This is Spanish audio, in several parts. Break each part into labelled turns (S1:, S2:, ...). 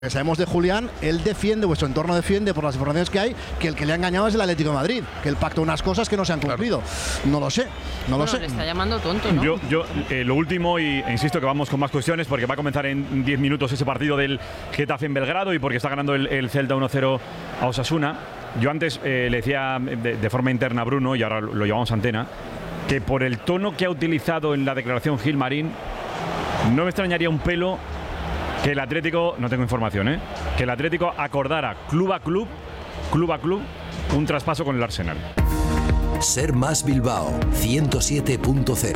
S1: Sabemos de Julián, él defiende, vuestro entorno defiende por las informaciones que hay, que el que le ha engañado es el Atlético de Madrid, que él pactó unas cosas que no se han cumplido. Claro. No lo sé.
S2: Le está llamando tonto, ¿no?
S3: Yo lo último, e insisto que vamos con más cuestiones, porque va a comenzar en 10 minutos ese partido del Getafe en Belgrado y porque está ganando el Celta 1-0 a Osasuna. Yo antes le decía de forma interna a Bruno, y ahora lo llevamos a antena, que por el tono que ha utilizado en la declaración Gilmarín, no me extrañaría un pelo que el Atlético, no tengo información, que el Atlético acordara club a club, un traspaso con el Arsenal.
S4: Ser Más Bilbao 107.0.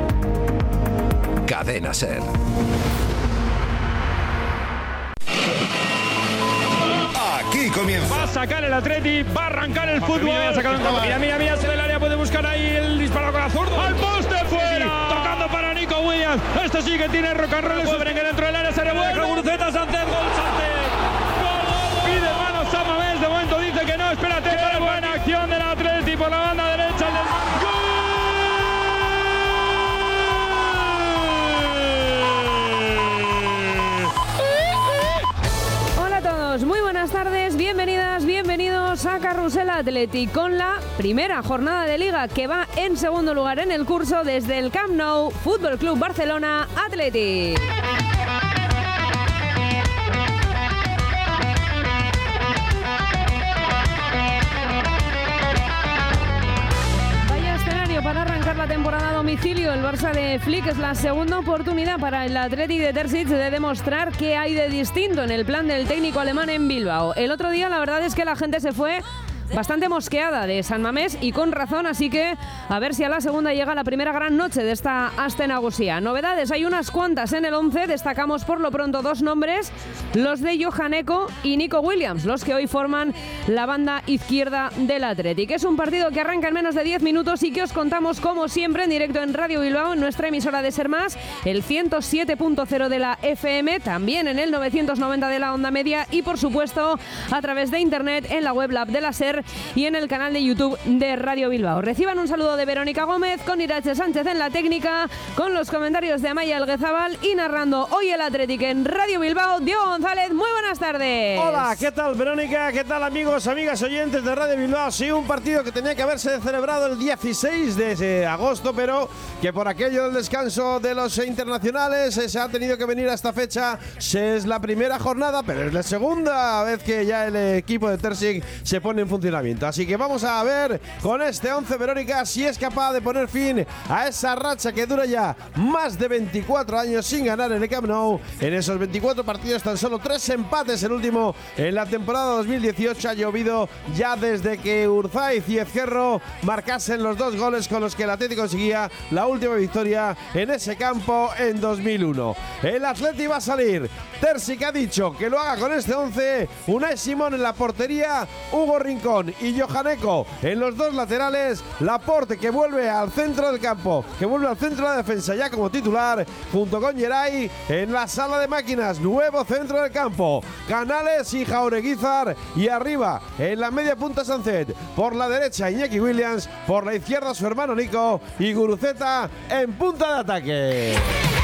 S4: Cadena Ser. Aquí comienza.
S5: Va a sacar el Atleti, va a arrancar el fútbol. Mira, se ve el área, puede buscar ahí el disparo con la zurda. ¡Al poste fuera! Tocando para Nico Williams. Este sí que tiene rock and roll. Berenguer dentro del área, se revuelve. Guruceta, Sánchez, gol Sánchez. Gol. Pide manos a Mamés, de momento dice que no. Espérate, qué buena acción del Atleti por la banda derecha.
S2: Muy buenas tardes, bienvenidos a Carrusel Athletic con la primera jornada de Liga que va en segundo lugar en el curso desde el Camp Nou, Fútbol Club Barcelona Athletic. Para arrancar la temporada a domicilio, el Barça de Flick es la segunda oportunidad para el Athletic de Terzic de demostrar qué hay de distinto en el plan del técnico alemán en Bilbao. El otro día la verdad es que la gente se fue bastante mosqueada de San Mamés y con razón, así que a ver si a la segunda llega la primera gran noche de esta Aste Nagusia. Novedades hay unas cuantas en el 11, destacamos por lo pronto dos nombres, los de Johan Eko y Nico Williams, los que hoy forman la banda izquierda del Athletic. Es un partido que arranca en menos de 10 minutos y que os contamos como siempre en directo en Radio Bilbao, en nuestra emisora de Ser Más, el 107.0 de la FM, también en el 990 de la onda media y por supuesto a través de internet en la web lab de la Ser y en el canal de YouTube de Radio Bilbao. Reciban un saludo de Verónica Gómez con Irache Sánchez en la técnica, con los comentarios de Amaya Alguezabal y narrando hoy el Athletic en Radio Bilbao, Diego González. Muy buenas tardes.
S5: Hola, ¿qué tal Verónica? ¿Qué tal amigos, amigas oyentes de Radio Bilbao? Sí, un partido que tenía que haberse celebrado el 16 de agosto, pero que por aquello del descanso de los internacionales se ha tenido que venir a esta fecha. Es la primera jornada, pero es la segunda vez que ya el equipo de Terzic se pone en funcionamiento. Así que vamos a ver con este 11, Verónica, si es capaz de poner fin a esa racha que dura ya más de 24 años sin ganar en el Camp Nou. En esos 24 partidos tan solo 3 empates, el último en la temporada 2018. Ha llovido ya desde que Urzaiz y Ezquerro marcasen los 2 goles con los que el Atlético conseguía la última victoria en ese campo en 2001. El Atleti va a salir. Terzic ha dicho que lo haga con este 11. Unai Simón en la portería, Hugo Rincón y Johan Eko en los dos laterales, Laporte que vuelve al centro del campo, que vuelve al centro de la defensa ya como titular, junto con Geray en la sala de máquinas, nuevo centro del campo, Canales y Jaureguizar, y arriba en la media punta Sánchez, por la derecha Iñaki Williams, por la izquierda su hermano Nico y Guruceta en punta de ataque.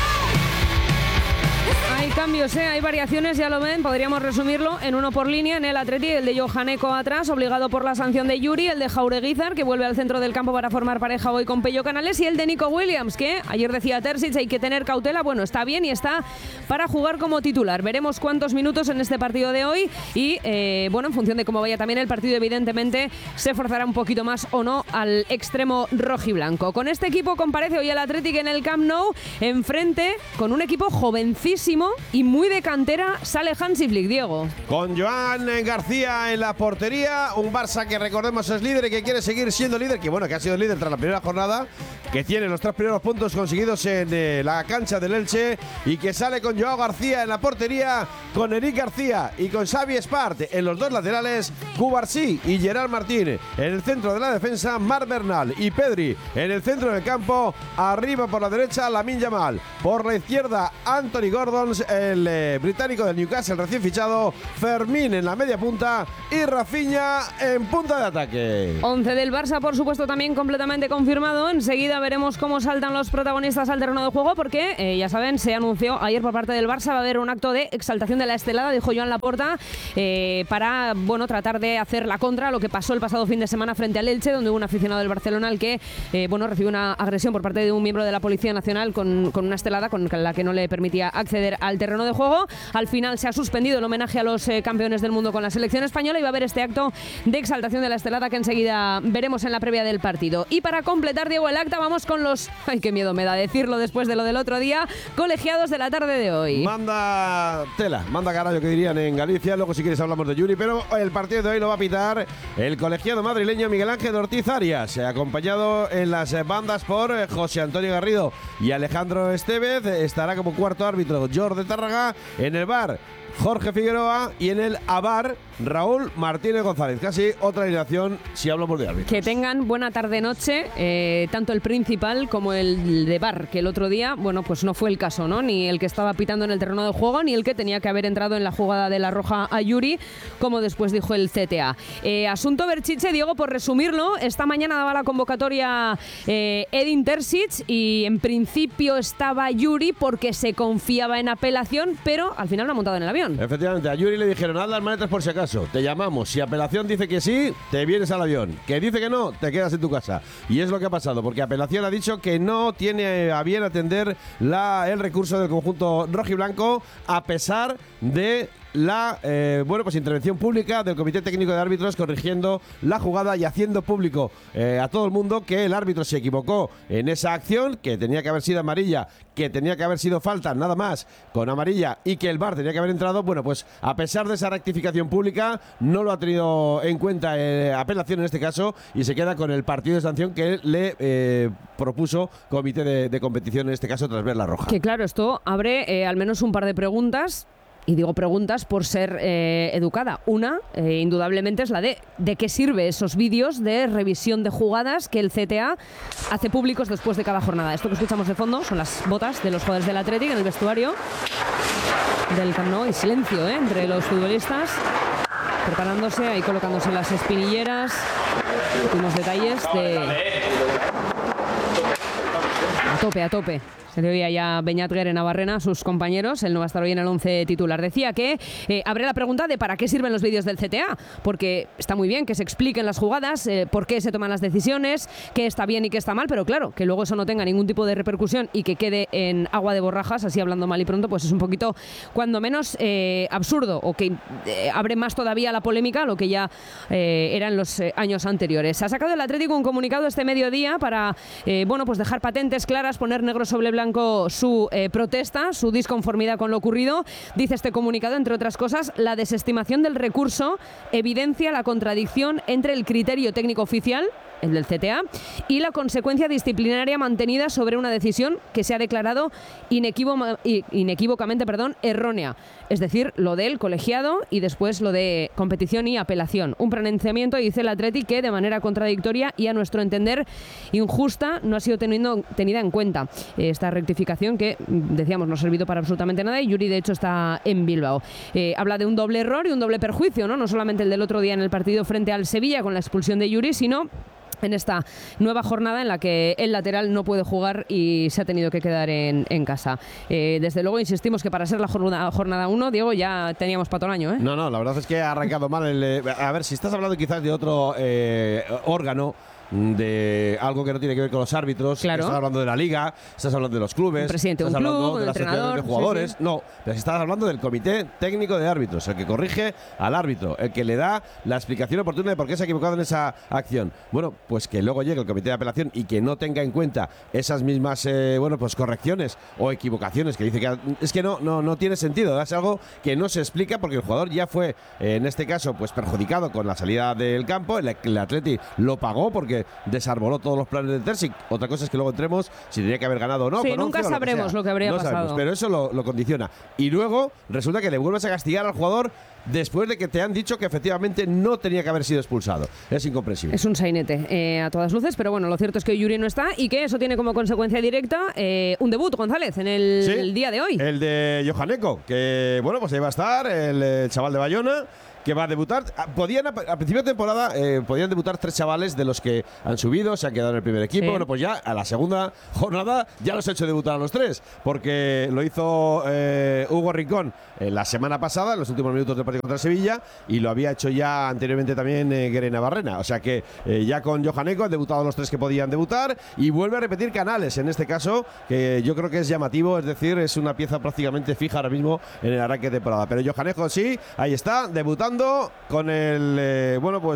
S2: Hay cambios, hay variaciones, ya lo ven, podríamos resumirlo en uno por línea, en el Atleti, el de Johan Eko atrás, obligado por la sanción de Yuri, el de Jaureguizar, que vuelve al centro del campo para formar pareja hoy con Pello Canales, y el de Nico Williams, que ayer decía Terzic, hay que tener cautela, bueno, está bien y está para jugar como titular. Veremos cuántos minutos en este partido de hoy y, bueno, en función de cómo vaya también el partido, evidentemente, se forzará un poquito más o no al extremo rojiblanco. Con este equipo comparece hoy el Athletic en el Camp Nou, enfrente con un equipo jovencísimo y muy de cantera, sale Hansi Flick, Diego.
S5: Con Joan García en la portería, un Barça que recordemos es líder y que quiere seguir siendo líder, que bueno, que ha sido líder tras la primera jornada, que tiene los 3 primeros puntos conseguidos en la cancha del Elche y que sale con Joao García en la portería, con Eric García y con Xavi Espart en los dos laterales, Cubarsí y Gerard Martín en el centro de la defensa, Marc Bernal y Pedri en el centro del campo, arriba por la derecha Lamine Yamal, por la izquierda Anthony Gordon, el británico del Newcastle recién fichado, Fermín en la media punta y Rafinha en punta de ataque.
S2: 11 del Barça, por supuesto, también completamente confirmado. Enseguida veremos cómo saltan los protagonistas al terreno de juego, porque ya saben, se anunció ayer por parte del Barça va a haber un acto de exaltación de la estelada, dijo Joan Laporta, para tratar de hacer la contra a lo que pasó el pasado fin de semana frente al Elche, donde hubo un aficionado del Barcelona al que recibió una agresión por parte de un miembro de la Policía Nacional con una estelada con la que no le permitía acceder al terreno de juego. Al final se ha suspendido el homenaje a los campeones del mundo con la selección española y va a haber este acto de exaltación de la estelada que enseguida veremos en la previa del partido. Y para completar, Diego, el acta, vamos con los, ay, qué miedo me da decirlo después de lo del otro día, colegiados de la tarde de hoy.
S5: Manda tela, manda carallo, que dirían en Galicia. Luego si quieres hablamos de Yuri, pero el partido de hoy lo va a pitar el colegiado madrileño Miguel Ángel Ortiz Arias, acompañado en las bandas por José Antonio Garrido y Alejandro Estevez. Estará como cuarto árbitro Jordi Tárraga, en el VAR Jorge Figueroa y en el AVAR Raúl Martínez González. Casi otra alineación si hablamos de árbitros.
S2: Que tengan buena tarde-noche, tanto el principal como el de VAR, que el otro día, pues no fue el caso, ¿no? Ni el que estaba pitando en el terreno de juego, ni el que tenía que haber entrado en la jugada de la roja a Yuri, como después dijo el CTA. Asunto Berchiche, Diego, por resumirlo, esta mañana daba la convocatoria Edin Terzic y en principio estaba Yuri porque se confiaba en apelación, pero al final lo ha montado en el avión.
S5: Efectivamente, a Yuri le dijeron, haz las maletas por si acaso, te llamamos, si apelación dice que sí, te vienes al avión, que dice que no, te quedas en tu casa. Y es lo que ha pasado, porque apelación ha dicho que no tiene a bien atender el recurso del conjunto rojiblanco, a pesar de la intervención pública del Comité Técnico de Árbitros, corrigiendo la jugada y haciendo público a todo el mundo que el árbitro se equivocó en esa acción, que tenía que haber sido amarilla, que tenía que haber sido falta nada más con amarilla y que el VAR tenía que haber entrado. Pues a pesar de esa rectificación pública no lo ha tenido en cuenta apelación en este caso y se queda con el partido de sanción que le propuso Comité de Competición, en este caso tras ver la roja.
S2: Que claro, esto abre al menos un par de preguntas. Y digo preguntas por ser educada. Una, indudablemente, es la de qué sirve esos vídeos de revisión de jugadas que el CTA hace públicos después de cada jornada. Esto que escuchamos de fondo son las botas de los jugadores del Athletic en el vestuario del Camp Nou. Y silencio entre los futbolistas, preparándose, ahí colocándose las espinilleras. Últimos detalles de... A tope. Se le oía ya a Beñat en Navarrena, sus compañeros. Él no va a estar hoy en el 11 titular. Decía que abre la pregunta de para qué sirven los vídeos del CTA, porque está muy bien que se expliquen las jugadas, por qué se toman las decisiones, qué está bien y qué está mal, pero claro, que luego eso no tenga ningún tipo de repercusión y que quede en agua de borrajas, así hablando mal y pronto, pues es un poquito, cuando menos, absurdo, o que abre más todavía la polémica, lo que ya era en los años anteriores. Ha sacado el Atlético un comunicado este mediodía para dejar patentes claras, poner negro sobre blanco su protesta, su disconformidad con lo ocurrido. Dice este comunicado, entre otras cosas, la desestimación del recurso evidencia la contradicción entre el criterio técnico oficial, el del CTA, y la consecuencia disciplinaria mantenida sobre una decisión que se ha declarado inequívocamente errónea. Es decir, lo del colegiado y después lo de competición y apelación. Un pronunciamiento, dice el Athletic, que de manera contradictoria y a nuestro entender injusta no ha sido tenida en cuenta. Esta rectificación que, decíamos, no ha servido para absolutamente nada y Yuri, de hecho, está en Bilbao. Habla de un doble error y un doble perjuicio, ¿no? No solamente el del otro día en el partido frente al Sevilla con la expulsión de Yuri, sino en esta nueva jornada en la que el lateral no puede jugar y se ha tenido que quedar en casa. Desde luego insistimos que para ser la jornada 1, Diego, ya teníamos para todo el año, ¿eh?
S5: No, la verdad es que ha arrancado mal. A ver, si estás hablando quizás de otro órgano, de algo que no tiene que ver con los árbitros,
S2: claro.
S5: Estás hablando de la liga, estás hablando de los clubes,
S2: un presidente
S5: estás
S2: de un club,
S5: hablando de la asociación de jugadores,
S2: sí.
S5: No, pero si estás hablando del Comité Técnico de Árbitros, el que corrige al árbitro, el que le da la explicación oportuna de por qué se ha equivocado en esa acción. Bueno, pues que luego llegue el Comité de Apelación y que no tenga en cuenta esas mismas correcciones o equivocaciones, que dice que es que no tiene sentido, es algo que no se explica porque el jugador ya fue, en este caso, pues perjudicado con la salida del campo. El Atleti lo pagó porque desarboló todos los planes de Terzic. Otra cosa es que luego entremos si tenía que haber ganado o no.
S2: Sí, nunca sabremos lo que habría pasado.
S5: Pero eso lo condiciona. Y luego resulta que le vuelves a castigar al jugador después de que te han dicho que efectivamente no tenía que haber sido expulsado. Es incomprensible.
S2: Es un sainete a todas luces, pero bueno, lo cierto es que Yuri no está y que eso tiene como consecuencia directa un debut, González, en el día de hoy.
S5: El de Johanneko, que bueno, pues ahí va a estar el chaval de Bayona, que va a debutar. A principio de temporada podían debutar 3 chavales de los que han subido, se han quedado en el primer equipo.
S2: Sí.
S5: Bueno, pues ya a la segunda jornada ya los he hecho debutar a los 3, porque lo hizo Hugo Rincón la semana pasada, en los últimos minutos del partido contra Sevilla, y lo había hecho ya anteriormente también Guerre Navarrena. O sea que ya con Johanneko han debutado los 3 que podían debutar, y vuelve a repetir Canales en este caso, que yo creo que es llamativo, es decir, es una pieza prácticamente fija ahora mismo en el arranque de temporada. Pero Johanneko sí, ahí está, debutando con el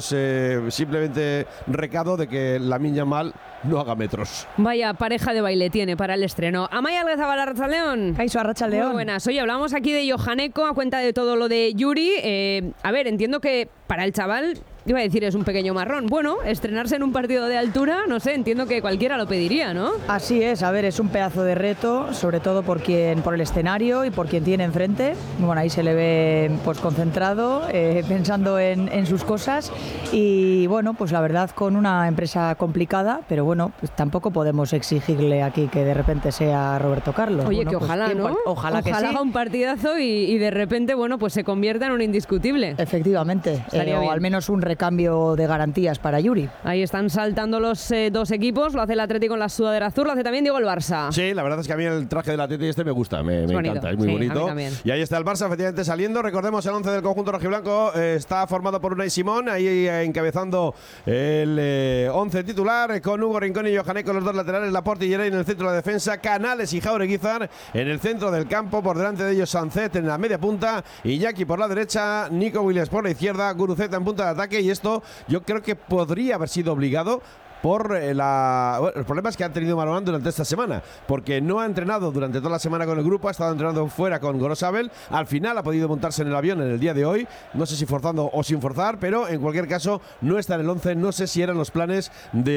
S5: simplemente recado de que Lamine Yamal no haga metros.
S2: Vaya pareja de baile tiene para el estreno. Amaya Alguezabal, Arratsaldeon.
S6: Kaixo, Arratsaldeon.
S2: Muy buenas. Oye, hablábamos aquí de Johanneko a cuenta de todo lo de Yuri. A ver, entiendo que para el chaval, iba a decir, es un pequeño marrón. Bueno, estrenarse en un partido de altura, no sé, entiendo que cualquiera lo pediría, ¿no?
S6: Así es, a ver, es un pedazo de reto, sobre todo por el escenario y por quien tiene enfrente. Bueno, ahí se le ve pues concentrado, pensando en sus cosas, y bueno, pues la verdad con una empresa complicada, pero bueno, pues tampoco podemos exigirle aquí que de repente sea Roberto Carlos.
S2: Oye,
S6: bueno,
S2: que
S6: pues,
S2: ojalá, ¿no?
S6: Ojalá que sí.
S2: haga un partidazo y de repente, bueno, pues se convierta en un indiscutible.
S6: Efectivamente,
S2: Estaría
S6: o
S2: bien.
S6: al menos un recambio de garantías para Yuri.
S2: Ahí están saltando los 2 equipos, lo hace el Atlético en la sudadera azul, lo hace también Diego el Barça.
S5: Sí, la verdad es que a mí el traje del Atlético me gusta, me
S2: bonito,
S5: encanta, es muy
S2: sí,
S5: bonito.
S2: a mí también.
S5: Y ahí está el Barça efectivamente saliendo. Recordemos, el 11 del conjunto rojiblanco está formado por Unai Simón, ahí encabezando el 11 titular, con Hugo Rincón y Johanneko los 2 laterales, Laporte y Geray en el centro de la defensa, Canales y Jaureguizar en el centro del campo, por delante de ellos Sancet en la media punta, Iñaki por la derecha, Nico Williams por la izquierda, Guruceta en punta de ataque, y esto yo creo que podría haber sido obligado por los problemas que han tenido Marouane durante esta semana, porque no ha entrenado durante toda la semana con el grupo, ha estado entrenando fuera con Gorosabel, al final ha podido montarse en el avión en el día de hoy, no sé si forzando o sin forzar, pero en cualquier caso no está en el 11, no sé si eran los planes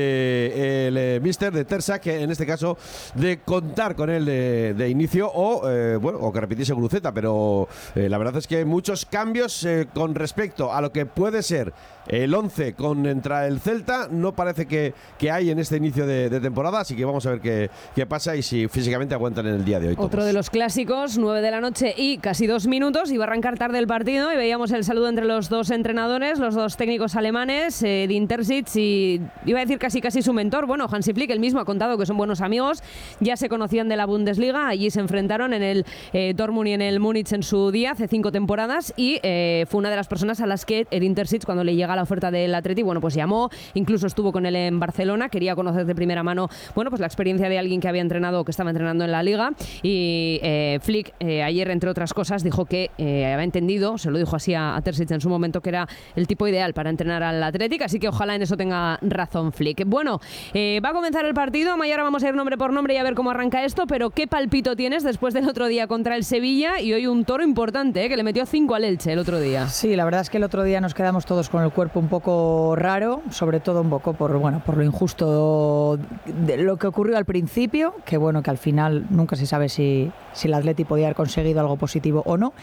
S5: del míster de Terza, que en este caso de contar con él de inicio o que repitiese Guruceta, pero la verdad es que muchos cambios con respecto a lo que puede ser el 11 contra el Celta, no parece que hay en este inicio de temporada, así que vamos a ver qué pasa y si físicamente aguantan en el día de hoy.
S2: Otro de los clásicos, 9 de la noche y casi 2 minutos, iba a arrancar tarde el partido y veíamos el saludo entre los 2 entrenadores, los 2 técnicos alemanes, de Intersic y iba a decir casi su mentor, bueno, Hansi Flick, él mismo ha contado que son buenos amigos, ya se conocían de la Bundesliga, allí se enfrentaron en el Dortmund y en el Múnich en su día, hace 5 temporadas, y fue una de las personas a las que Edin Intersic, cuando le llega la oferta del Atleti, bueno, pues llamó, incluso estuvo con él en Barcelona, quería conocer de primera mano, bueno, pues la experiencia de alguien que había entrenado o que estaba entrenando en la Liga, y Flick ayer, entre otras cosas, dijo que había entendido, se lo dijo así a Terzic en su momento, que era el tipo ideal para entrenar al Athletic, así que ojalá en eso tenga razón Flick. Bueno, va a comenzar el partido, mañana vamos a ir nombre por nombre y a ver cómo arranca esto, pero ¿qué palpito tienes después del otro día contra el Sevilla y hoy un toro importante, que le metió 5 al Elche el otro día?
S6: Sí, la verdad es que el otro día nos quedamos todos con el cuerpo un poco raro, sobre todo un poco por lo injusto de lo que ocurrió al principio, que bueno, que al final nunca se sabe si el Atleti podía haber conseguido algo positivo o no.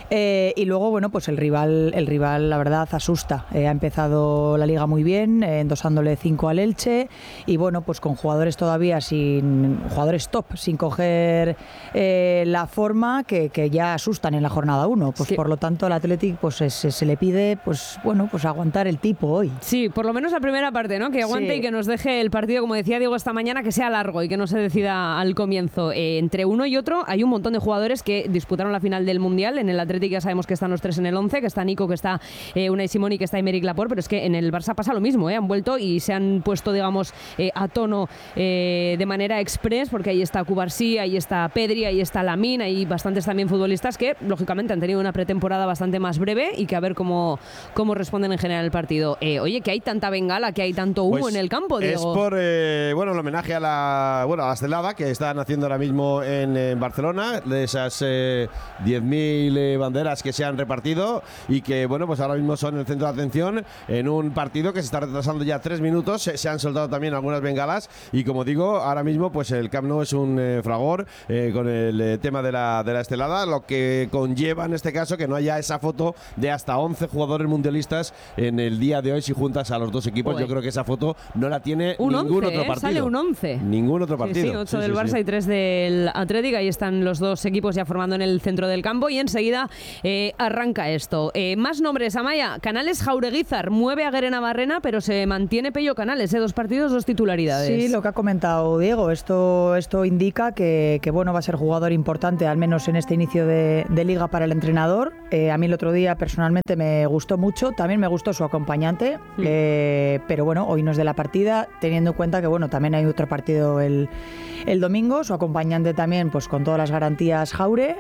S6: Y luego, bueno, pues el rival la verdad asusta. Ha empezado la liga muy bien, endosándole 5 al Elche, y bueno, pues con jugadores todavía jugadores top, sin coger la forma que ya asustan en la jornada 1. Pues sí. Por lo tanto al Athletic pues se le pide pues aguantar el tipo hoy.
S2: Sí, por lo menos la primera parte, ¿no? Que aguante, sí, y que nos deje el partido, como decía Diego esta mañana, que sea largo y que no se decida al comienzo. Entre uno y otro hay un montón de jugadores que disputaron la final del Mundial. En el Athletic ya sabemos que están los 3 en el 11, que está Nico, que está Unai Simón y que está Aymeric Laporte, pero es que en el Barça pasa lo mismo, han vuelto y se han puesto, digamos, a tono de manera express, porque ahí está Cubarsí, ahí está Pedri, ahí está Lamine, hay bastantes también futbolistas que lógicamente han tenido una pretemporada bastante más breve y que a ver cómo responden en general el partido. Oye, que hay tanta bengala, que hay tanto humo en el campo, Diego.
S5: Es por el homenaje a la celada que están haciendo ahora mismo en Barcelona, de esas 10.000 banderas banderas que se han repartido y que, bueno, pues ahora mismo son el centro de atención en un partido que se está retrasando ya 3 minutos. Se han soltado también algunas bengalas y, como digo, ahora mismo pues el Camp Nou es un fragor con el tema de la estelada, lo que conlleva en este caso que no haya esa foto de hasta 11 jugadores mundialistas en el día de hoy si juntas a los dos equipos. Yo creo que esa foto no la tiene ningún otro partido.
S2: Sale un 11.
S5: Ningún otro partido.
S2: Sí, 8 del Barça y 3 del Atlético. Ahí están los dos equipos ya formando en el centro del campo y enseguida arranca esto. Más nombres, Amaya. Canales Jaureguizar mueve a Guerena Barrena, pero se mantiene Pello Canales. 2 partidos, 2 titularidades.
S6: Sí, lo que ha comentado Diego. Esto indica que bueno, va a ser jugador importante, al menos en este inicio de liga para el entrenador. A mí el otro día personalmente me gustó mucho. También me gustó su acompañante. Pero bueno, hoy no es de la partida, teniendo en cuenta que bueno, también hay otro partido el domingo. Su acompañante también, pues con todas las garantías Jaure.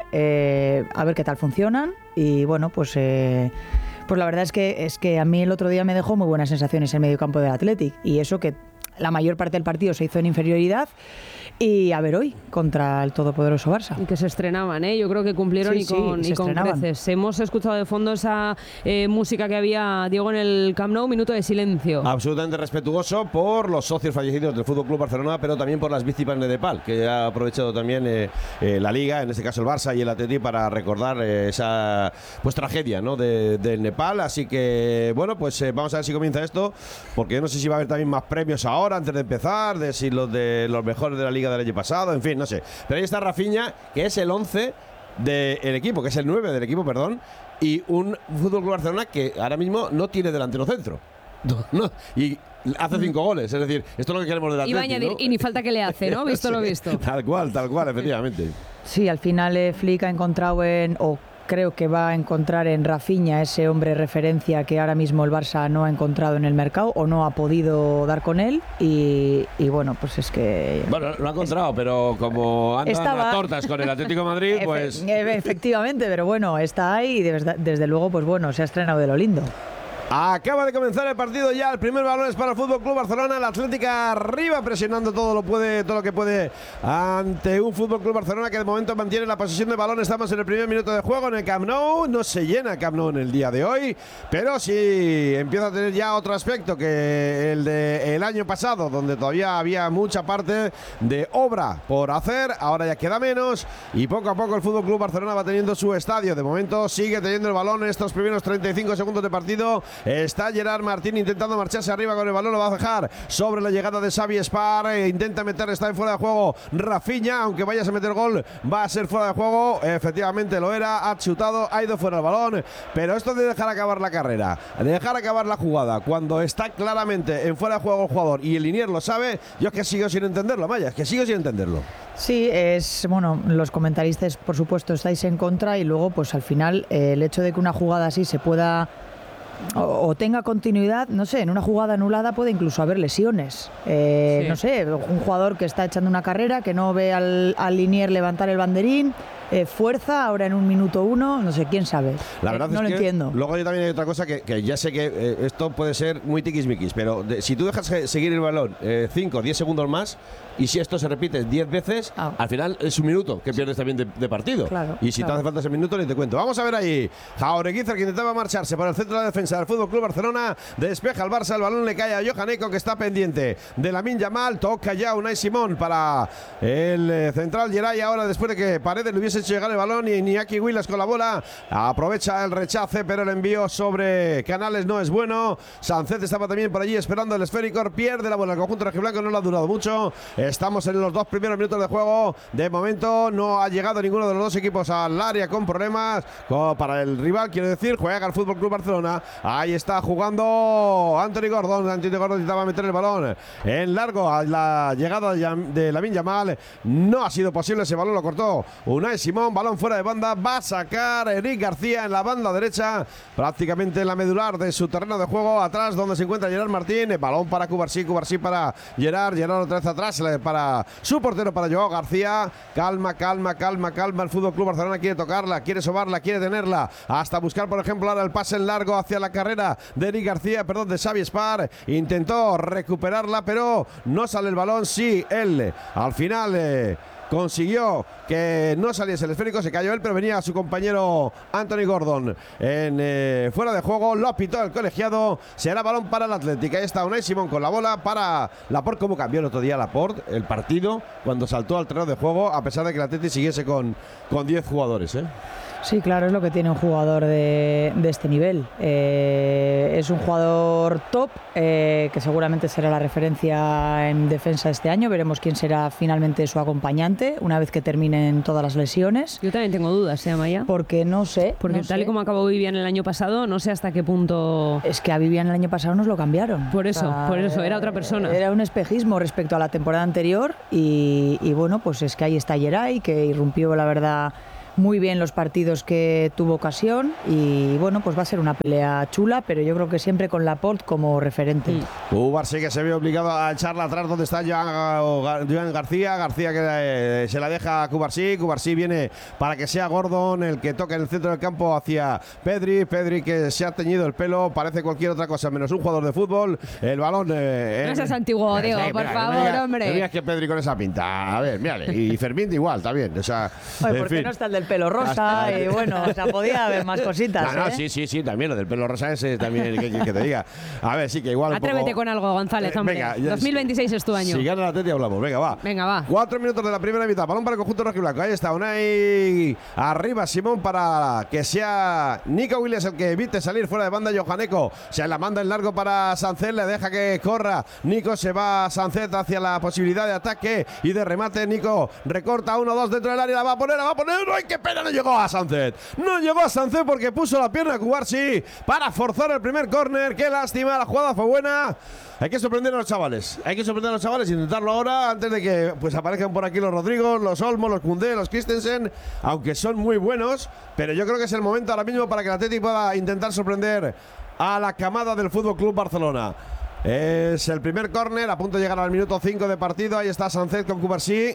S6: A ver qué tal funcionan. Y bueno, pues la verdad es que a mí el otro día me dejó muy buenas sensaciones el mediocampo del Athletic. Y eso que la mayor parte del partido se hizo en inferioridad. Y a ver hoy, contra el todopoderoso Barça.
S2: Y que se estrenaban, ¿eh? Yo creo que cumplieron y con creces. Hemos escuchado de fondo esa música que había, Diego, en el Camp Nou, minuto de silencio.
S5: Absolutamente respetuoso por los socios fallecidos del FC Barcelona, pero también por las víctimas de Nepal, que ha aprovechado también la Liga, en este caso el Barça y el Atleti, para recordar esa pues tragedia, ¿no? del Nepal. Así que, bueno, pues vamos a ver si comienza esto, porque yo no sé si va a haber también más premios ahora, antes de empezar, de los mejores de la Liga del año pasado, en fin, no sé. Pero ahí está Rafinha, que es el 11 del equipo, que es el 9 del equipo, perdón, y un FC Barcelona que ahora mismo no tiene delantero centro. No, y hace 5 goles, es decir, esto es lo que queremos del Atleti.
S2: Iba a añadir, ¿no? Y ni falta que le hace, ¿no? Visto lo visto.
S5: Tal cual, efectivamente.
S6: Sí, al final Flick ha encontrado creo que va a encontrar en Rafinha ese hombre referencia que ahora mismo el Barça no ha encontrado en el mercado o no ha podido dar con él y bueno, pues es que...
S5: Bueno, lo ha encontrado, pero como andan a tortas con el Atlético de Madrid, pues...
S6: Efectivamente, pero bueno, está ahí y desde luego, pues bueno, se ha estrenado de lo lindo.
S5: Acaba de comenzar el partido ya, el primer balón es para el FC Barcelona, el Atlética arriba presionando todo lo que puede ante un FC Barcelona que de momento mantiene la posesión de balón. Estamos en el primer minuto de juego en el Camp Nou, no se llena el Camp Nou en el día de hoy, pero sí empieza a tener ya otro aspecto que el del año pasado, donde todavía había mucha parte de obra por hacer, ahora ya queda menos y poco a poco el FC Barcelona va teniendo su estadio. De momento sigue teniendo el balón en estos primeros 35 segundos de partido. Está Gerard Martín intentando marcharse arriba con el balón, lo va a dejar sobre la llegada de Xavi Espar, intenta meter, está en fuera de juego Rafinha, aunque vayas a meter gol, va a ser fuera de juego, efectivamente lo era, ha chutado, ha ido fuera el balón, pero esto de dejar acabar la carrera, de dejar acabar la jugada, cuando está claramente en fuera de juego el jugador y el linier lo sabe, yo es que sigo sin entenderlo, Maya, es que sigo sin entenderlo.
S6: Sí, los comentaristas por supuesto estáis en contra y luego pues al final el hecho de que una jugada así se pueda o tenga continuidad, no sé, en una jugada anulada puede incluso haber lesiones. Sí. No sé, un jugador que está echando una carrera, que no ve al linier levantar el banderín, fuerza, ahora en un minuto 1, no sé, quién sabe.
S5: La verdad
S6: no
S5: es
S6: lo
S5: que
S6: entiendo.
S5: Luego yo también hay otra cosa que ya sé que esto puede ser muy tiquismiquis, pero si tú dejas seguir el balón 5 o 10 segundos más, y si esto se repite 10 veces, al final es un minuto que pierdes también de partido.
S6: Claro,
S5: y si te hace falta ese minuto, ni te cuento. Vamos a ver ahí. Jaureguizar, que intentaba marcharse por el centro de la defensa del FC Barcelona. Despeja el Barça, el balón le cae a Johan Eco, que está pendiente de Lamine Yamal. Toca ya Unai Simón para el central Geray. Ahora, después de que Paredes le hubiese hecho llegar el balón, y Iñaki Willis con la bola aprovecha el rechace, pero el envío sobre Canales no es bueno. Sánchez estaba también por allí esperando el esférico. Pierde la bola el conjunto rojiblanco, no le ha durado mucho. Estamos en los 2 primeros minutos de juego. De momento no ha llegado ninguno de los dos equipos al área con problemas. Para el rival, quiero decir, juega el FC Barcelona. Ahí está jugando Anthony Gordon. Anthony Gordon intentaba meter el balón en largo a la llegada de Lamine Yamal. No ha sido posible, ese balón lo cortó Unai Simón. Balón fuera de banda, va a sacar Eric García en la banda derecha, prácticamente en la medular de su terreno de juego, atrás donde se encuentra Gerard Martín. Balón para Cubarsí para Gerard otra vez atrás para su portero, para Joao García. Calma el FC Barcelona quiere tocarla, quiere sobarla, quiere tenerla, hasta buscar por ejemplo ahora el pase en largo hacia la carrera de Eric García, de Xavi Espar. Intentó recuperarla, pero no sale el balón. Sí, él al final consiguió que no saliese el esférico, se cayó él, pero venía su compañero Anthony Gordon fuera de juego, lo pitó el colegiado, será balón para el Athletic. Ahí está Unai Simón con la bola para Laporte. ¿Cómo cambió el otro día Laporte el partido cuando saltó al terreno de juego, a pesar de que el Athletic siguiese con 10 jugadores?
S6: Sí, claro, es lo que tiene un jugador de este nivel. Es un jugador top, que seguramente será la referencia en defensa este año. Veremos quién será finalmente su acompañante una vez que terminen todas las lesiones.
S2: Yo también tengo dudas, Amaya.
S6: Porque no sé.
S2: Porque
S6: no
S2: tal
S6: sé.
S2: y como acabó Vivian el año pasado, no sé hasta qué punto...
S6: Es que a Vivian el año pasado nos lo cambiaron.
S2: Por eso, era otra persona.
S6: Era un espejismo respecto a la temporada anterior y bueno, pues es que ahí está Geray, que irrumpió, la verdad, muy bien los partidos que tuvo ocasión y bueno, pues va a ser una pelea chula, pero yo creo que siempre con Laporte como referente.
S5: Cubarsí que se ve obligado a echarla atrás donde está Joan García que se la deja a Cubarsí viene para que sea Gordon el que toque en el centro del campo hacia Pedri que se ha teñido el pelo, parece cualquier otra cosa menos un jugador de fútbol. El balón
S2: no seas antiguo, Diego, por favor, hombre.
S5: No digas que Pedri con esa pinta, a ver, mírale, y Fermín igual, también, o sea,
S6: oye, ¿por qué no está el del pelo rosa? Y bueno, o sea, podía haber más cositas.
S5: No, sí, también lo del pelo rosa ese también que te diga. A ver, sí que igual.
S2: Atrévete con algo, González, hombre. Venga, 2026 es tu año.
S5: Si gana la Atleti hablamos. Venga, va. 4 minutos de la primera mitad. Balón para el conjunto rojiblanco. Ahí está Unai arriba, Simón, para que sea Nico Williams el que evite salir fuera de banda. Johaneko se la manda en largo para Sancet, le deja que corra. Nico se va a Sancet hacia la posibilidad de ataque y de remate. Nico recorta 1-2 dentro del área, la va a poner. ¡Ay, qué pena! No llegó a Sancet porque puso la pierna a Cubarsí para forzar el primer córner. ¡Qué lástima! La jugada fue buena. Hay que sorprender a los chavales. Intentarlo ahora antes de que pues aparezcan por aquí los Rodrigo, los Olmo, los Koundé, los Christensen, aunque son muy buenos, pero yo creo que es el momento ahora mismo para que el Atleti pueda intentar sorprender a la camada del FC Barcelona. Es el primer córner, a punto de llegar al minuto 5 de partido. Ahí está Sancet con Cubarsí.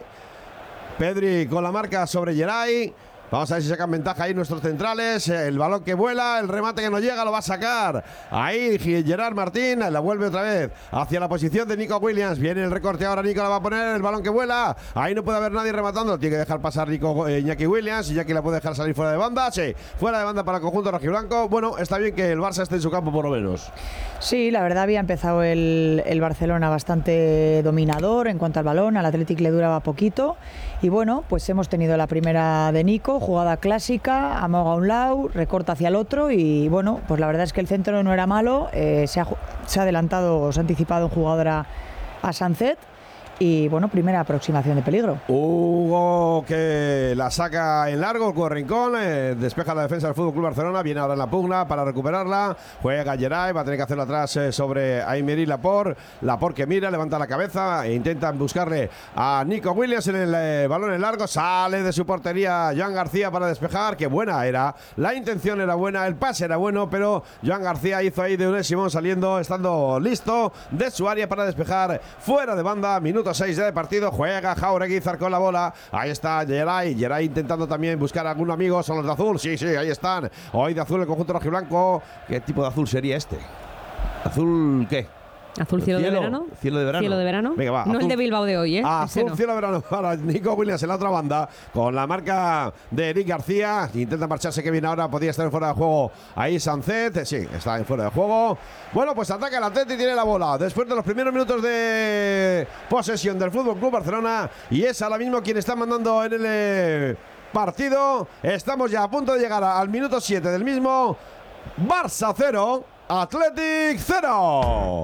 S5: Pedri con la marca sobre Geray. Vamos a ver si sacan ventaja ahí nuestros centrales. El balón que vuela, el remate que no llega, lo va a sacar. Ahí Gerard Martín, la vuelve otra vez hacia la posición de Nico Williams. Viene el recorte ahora, Nico la va a poner, el balón que vuela. Ahí no puede haber nadie rematando, tiene que dejar pasar Iñaki Williams. Iñaki la puede dejar salir fuera de banda. Sí, fuera de banda para el conjunto rojiblanco. Bueno, está bien que el Barça esté en su campo por lo menos.
S6: Sí, la verdad había empezado el Barcelona bastante dominador en cuanto al balón, al Athletic le duraba poquito y bueno, pues hemos tenido la primera de Nico, jugada clásica, amaga a un lado, recorta hacia el otro y bueno, pues la verdad es que el centro no era malo, se ha adelantado, se ha anticipado un jugador a Sancet. Y bueno, primera aproximación de peligro.
S5: Hugo que la saca en largo, con Rincón, despeja la defensa del FC Barcelona, viene ahora en la pugna para recuperarla, juega Geray, va a tener que hacerlo atrás sobre Aymeri Laporte que mira, levanta la cabeza e intentan buscarle a Nico Williams en el balón en largo, sale de su portería Joan García para despejar, que buena era, la intención era buena, el pase era bueno, pero Joan García hizo ahí de Unai Simón saliendo, estando listo de su área para despejar fuera de banda, minuto 6 de partido, juega Jauregui con la bola, ahí está Geray intentando también buscar a algún amigo, son los de azul, sí, ahí están, hoy de azul el conjunto rojiblanco. ¿Qué tipo de azul sería este? ¿Azul qué?
S2: ¿Azul cielo de verano?
S5: ¿Cielo de verano?
S2: ¿Cielo de verano?
S5: Venga, va.
S2: No
S5: Azul,
S2: el de Bilbao de hoy, ¿eh?
S5: Azul
S2: no.
S5: cielo de verano para Nico Williams en la otra banda, con la marca de Eric García. Intenta marcharse Kevin ahora, podía estar en fuera de juego. Ahí Sancet, sí, está en fuera de juego. Bueno, pues ataca el Atleti y tiene la bola. Después de los primeros minutos de posesión del FC Barcelona. Y es ahora mismo quien está mandando en el partido. Estamos ya a punto de llegar al minuto 7 del mismo. Barça 0, Athletic 0.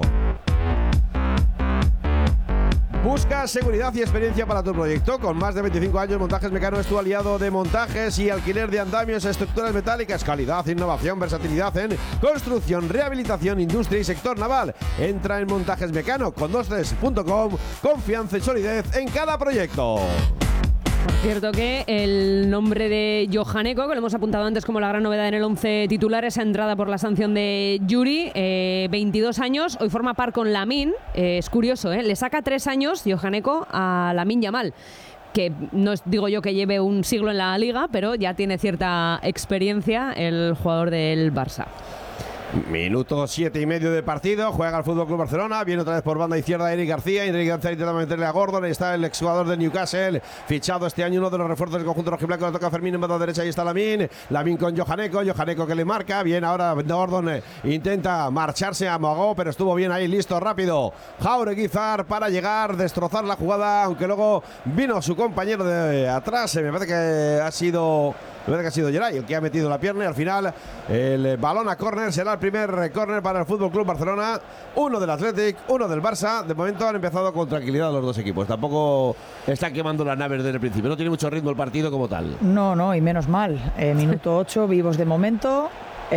S5: Busca seguridad y experiencia para tu proyecto. Con más de 25 años, Montajes Mecano es tu aliado de montajes y alquiler de andamios, estructuras metálicas, calidad, innovación, versatilidad en construcción, rehabilitación, industria y sector naval. Entra en Montajes Mecano con 23.com, confianza y solidez en cada proyecto.
S2: Por cierto que el nombre de Johaneko, que lo hemos apuntado antes como la gran novedad en el 11 titular, esa entrada por la sanción de Yuri, 22 años, hoy forma par con Lamine, es curioso, le saca 3 años Johaneko a Lamine Yamal, que no digo yo que lleve un siglo en la liga, pero ya tiene cierta experiencia el jugador del Barça.
S5: Minuto 7:30 de partido. Juega el Fútbol Club Barcelona. Viene otra vez por banda izquierda Eric García. Eric García intenta meterle a Gordon. Ahí está el exjugador de Newcastle. Fichado este año, uno de los refuerzos del conjunto rojiblanco. Le toca a Fermín en banda derecha. Ahí está Lamin. Lamin con Johaneko. Johaneko que le marca. Bien, ahora Gordon intenta marcharse a Mogó, pero estuvo bien ahí, listo, rápido. Jaureguizar para llegar, destrozar la jugada. Aunque luego vino su compañero de atrás. Me parece que ha sido Geray el que ha metido la pierna y al final el balón a córner. Será el primer córner para el Fútbol Club Barcelona. Uno del Athletic, uno del Barça. De momento han empezado con tranquilidad los dos equipos. Tampoco están quemando las naves desde el principio. No tiene mucho ritmo el partido como tal.
S6: No, y menos mal. Minuto 8, vivos de momento.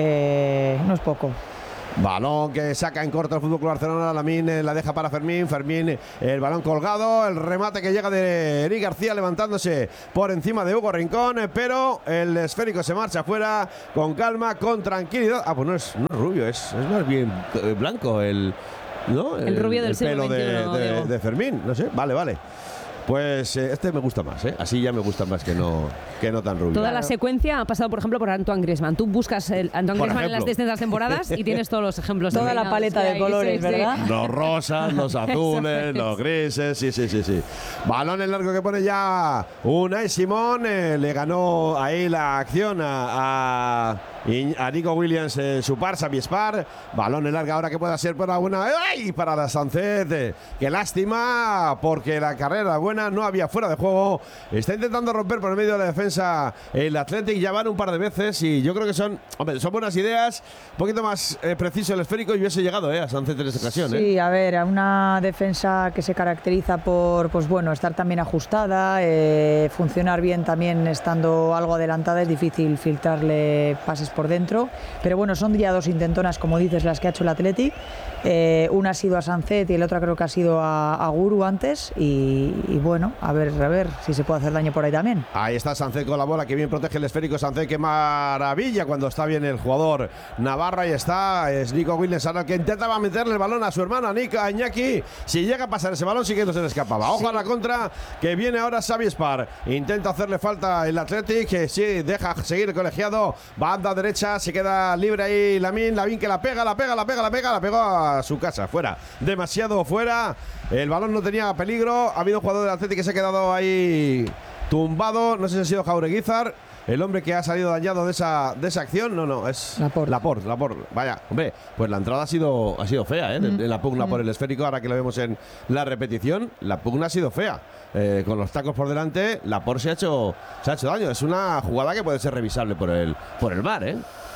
S6: No es poco.
S5: Balón que saca en corto el Fútbol Club Barcelona. Lamin la deja para Fermín. Fermín, el balón colgado. El remate que llega de Eric García levantándose por encima de Hugo Rincón. Pero el esférico se marcha afuera con calma, con tranquilidad. Pues no es rubio, es más bien blanco el
S2: rubio del
S5: pelo
S2: siglo XXI,
S5: de Fermín. No sé, vale. Pues este me gusta más, así ya me gusta más que no tan rubio.
S2: Toda la secuencia ha pasado, por ejemplo, por Antoine Griezmann. Tú buscas el Antoine Griezmann en las distintas temporadas y tienes todos los ejemplos.
S6: Toda la paleta de colores, ¿verdad?
S5: Los rosas, los azules, los grises, sí. Balón en largo que pone ya Unai Simón. Le ganó ahí la acción a Nico Williams en su par, Xavi Espar. Balón en larga ahora que pueda ser para una. ¡Ay! Para la Sánchez. Qué lástima, porque la carrera buena, no había fuera de juego. Está intentando romper por el medio de la defensa el Athletic. Ya van un par de veces y yo creo que son buenas ideas. Un poquito más preciso el esférico y hubiese llegado a Sánchez en esta ocasión.
S6: Sí, a ver, a una defensa que se caracteriza por, estar también ajustada, funcionar bien también estando algo adelantada. Es difícil filtrarle pases por dentro, pero bueno, son ya dos intentonas, como dices, las que ha hecho el Athletic. Una ha sido a Sánchez y la otra creo que ha sido a Guru antes y bueno, a ver si se puede hacer daño por ahí también.
S5: Ahí está Sánchez con la bola, que bien protege el esférico. Sánchez, qué maravilla cuando está bien el jugador Navarra. Ahí está, es Nico Williams ahora que intentaba meterle el balón a su hermano a Iñaki. Si llega a pasar ese balón sí que no se le escapaba. Ojo a la contra, que viene ahora Xavi Espar. Intenta hacerle falta el Athletic, que sí, deja seguir el colegiado. Banda derecha, se queda libre ahí Lamin que la pega, pegó a su casa, fuera, demasiado fuera. El balón no tenía peligro. Ha habido un jugador del Athletic que se ha quedado ahí tumbado. No sé si ha sido Jaureguizar el hombre que ha salido dañado de esa acción. No, es Laporte. Vaya, hombre, pues la entrada ha sido fea, en la pugna por el esférico. Ahora que lo vemos en la repetición, la pugna ha sido fea. Con los tacos por delante, Laporte se ha hecho daño. Es una jugada que puede ser revisable por el VAR,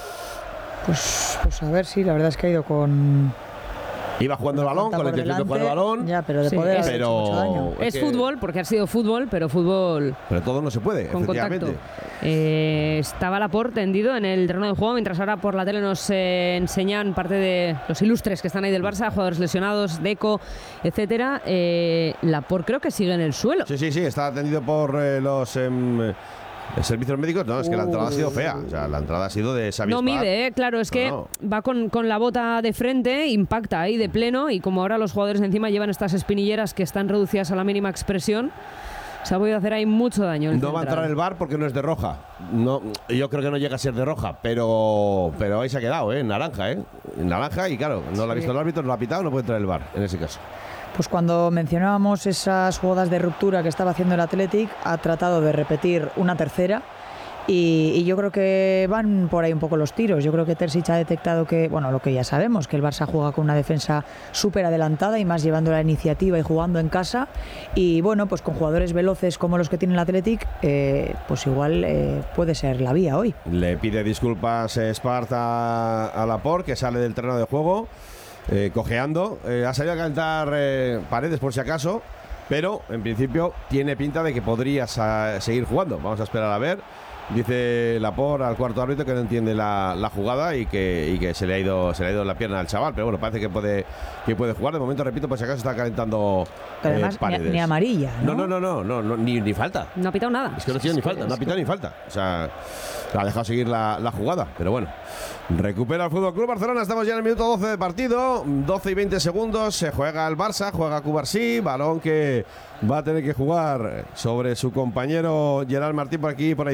S6: Pues a ver, sí, la verdad es que ha ido con...
S5: Iba jugando el balón, con la intención de jugar el balón.
S6: Ya, pero de poder haber hecho mucho daño.
S2: Es fútbol, porque ha sido fútbol, pero fútbol...
S5: Pero todo no se puede,
S2: con
S5: efectivamente.
S2: Estaba Laporte tendido en el terreno de juego, mientras ahora por la tele nos enseñan parte de los ilustres que están ahí del Barça, jugadores lesionados, Deco, etcétera. Laporte creo que sigue en el suelo.
S5: Sí, está atendido por los... servicios médicos. No, es que la entrada ha sido fea. O sea, la entrada ha sido de Xavi Espar.
S2: No mide, claro, es que va con la bota de frente, impacta ahí de pleno, y como ahora los jugadores encima llevan estas espinilleras que están reducidas a la mínima expresión, se ha podido hacer ahí mucho daño.
S5: No va a entrar el VAR porque no es de roja. No, yo creo que no llega a ser de roja, pero ahí se ha quedado, en naranja, En naranja, y claro, no lo ha visto el árbitro, no lo ha pitado, no puede entrar el VAR en ese caso.
S6: Pues cuando mencionábamos esas jugadas de ruptura que estaba haciendo el Athletic, ha tratado de repetir una tercera y yo creo que van por ahí un poco los tiros. Yo creo que Terzic ha detectado que, lo que ya sabemos, que el Barça juega con una defensa súper adelantada y más llevando la iniciativa y jugando en casa. Y pues con jugadores veloces como los que tiene el Athletic, pues igual puede ser la vía hoy.
S5: Le pide disculpas Esparta a Laporte, que sale del terreno de juego. Cojeando, ha salido a calentar Paredes por si acaso, pero en principio tiene pinta de que podría seguir jugando. Vamos a esperar a ver. Dice Laporte al cuarto árbitro que no entiende la jugada y que se le ha ido la pierna al chaval, pero parece que puede jugar. De momento, repito, por si acaso está calentando
S6: Paredes. Ni amarilla, ¿no?
S5: No, ni falta.
S2: No ha pitado nada.
S5: Es que no tiene ni falta, no ha pitado ni falta. O sea, ha dejado seguir la jugada, pero bueno. Recupera el Fútbol Club Barcelona, estamos ya en el minuto 12 de partido, 12 y 20 segundos, se juega el Barça, juega Cubarsí, balón que va a tener que jugar sobre su compañero Gerard Martín por aquí, por la izquierda.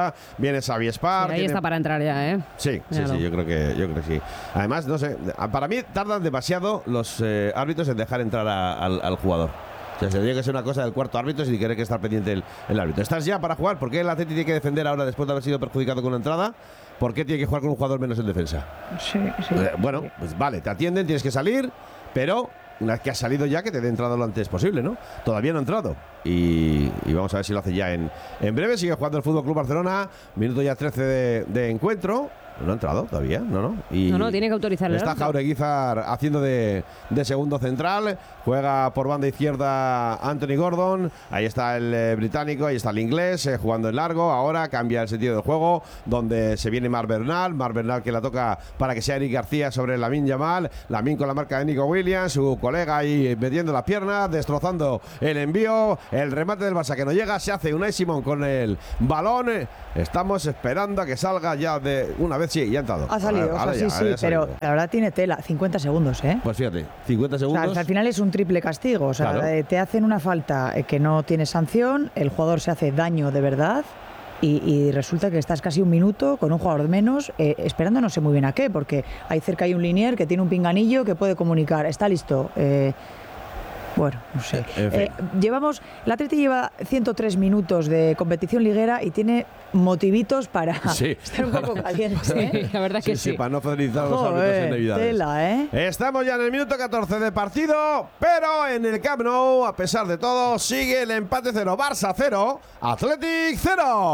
S5: García, viene Xavi Espar.
S2: Ahí está para entrar ya, ¿eh?
S5: Sí,
S2: Claro.
S5: yo creo que sí. Además, no sé, para mí tardan demasiado los árbitros en dejar entrar al jugador. O sea, tendría que ser una cosa del cuarto árbitro si quiere que estar pendiente el árbitro. ¿Estás ya para jugar? ¿Por qué el Atleti tiene que defender ahora después de haber sido perjudicado con una entrada? ¿Por qué tiene que jugar con un jugador menos en defensa?
S6: Sí.
S5: Bueno, pues vale, te atienden, tienes que salir, pero una vez que has salido ya, que te dé entrada lo antes posible, ¿no? Todavía no ha entrado. Y vamos a ver si lo hace ya en breve. Sigue jugando el Fútbol Club Barcelona, minuto ya 13 de encuentro. No ha entrado todavía, no. Y
S2: No, tiene que autorizarle.
S5: está Jaureguizar haciendo de segundo central. Juega por banda izquierda Anthony Gordon. Ahí está el británico, ahí está el inglés, jugando en largo. Ahora cambia el sentido del juego, donde se viene Marc Bernal que la toca para que sea Eric García sobre Lamine Yamal. Lamine con la marca de Nico Williams, su colega ahí metiendo las piernas, destrozando el envío. El remate del Barça que no llega, se hace Unai Simón con el balón. Estamos esperando a que salga ya de una vez. Sí, ya ha entrado.
S6: Ha salido, pero la verdad tiene tela, 50 segundos, ¿eh?
S5: Pues fíjate, 50 segundos.
S6: O sea, al final es un triple castigo, o sea,
S5: claro.
S6: Te hacen una falta que no tiene sanción, el jugador se hace daño de verdad y resulta que estás casi un minuto con un jugador menos esperando no sé muy bien a qué, porque ahí cerca hay un linier que tiene un pinganillo que puede comunicar, está listo. Bueno, no sé. El Atleti lleva 103 minutos de competición liguera y tiene motivitos para estar un poco caliente.
S2: Sí, la verdad que sí.
S5: Para no felicitar a los árbitros en Navidades.
S6: Tela,
S5: Estamos ya en el minuto 14 de partido, pero en el Camp Nou, a pesar de todo, sigue el empate 0. Barça 0, Athletic 0.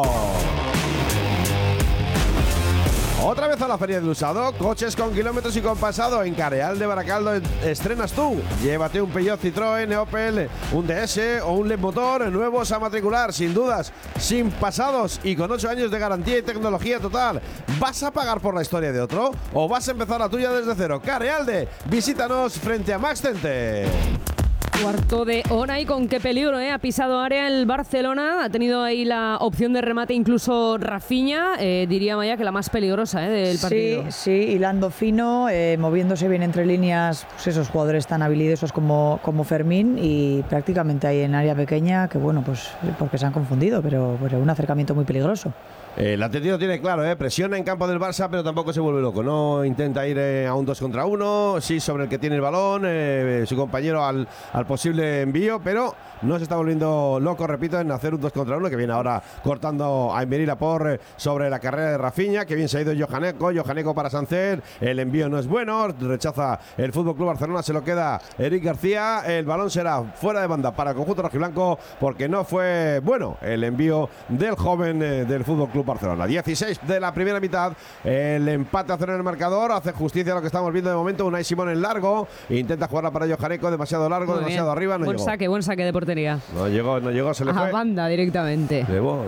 S5: Otra vez a la Feria del Usado, coches con kilómetros y con pasado. En Careal de Baracaldo estrenas tú. Llévate un Peugeot, Citroën, Opel, un DS o un Leapmotor nuevos a matricular, sin dudas, sin pasados y con 8 años de garantía y tecnología total. ¿Vas a pagar por la historia de otro o vas a empezar la tuya desde cero? Carealde, visítanos frente a Max Center.
S2: Cuarto de hora y con qué peligro, ha pisado área el Barcelona, ha tenido ahí la opción de remate incluso Rafinha, diría Maya que la más peligrosa del partido.
S6: Sí, hilando fino, moviéndose bien entre líneas, pues esos jugadores tan habilidosos como Fermín y prácticamente ahí en área pequeña, que bueno, pues porque se han confundido, pero un acercamiento muy peligroso.
S5: El Atleti lo tiene claro, presiona en campo del Barça, pero tampoco se vuelve loco. No intenta ir a un 2 contra 1, sí sobre el que tiene el balón, su compañero al posible envío, pero no se está volviendo loco, repito, en hacer un 2 contra 1, que viene ahora cortando a Emery Laporte sobre la carrera de Rafinha, que bien se ha ido Johaneco para Sancet, el envío no es bueno, rechaza el FC Barcelona, se lo queda Eric García, el balón será fuera de banda para el conjunto rojiblanco, porque no fue bueno el envío del joven del FC Barcelona. 16 de la primera mitad, el empate a 0 en el marcador, hace justicia a lo que estamos viendo de momento. Unai Simón en largo, intenta jugarla para Johaneco, demasiado largo,
S2: muy
S5: demasiado
S2: bien.
S5: arriba, no
S2: buen
S5: llegó.
S2: Buen saque de portería.
S5: No llegó, se le fue.
S2: A banda directamente.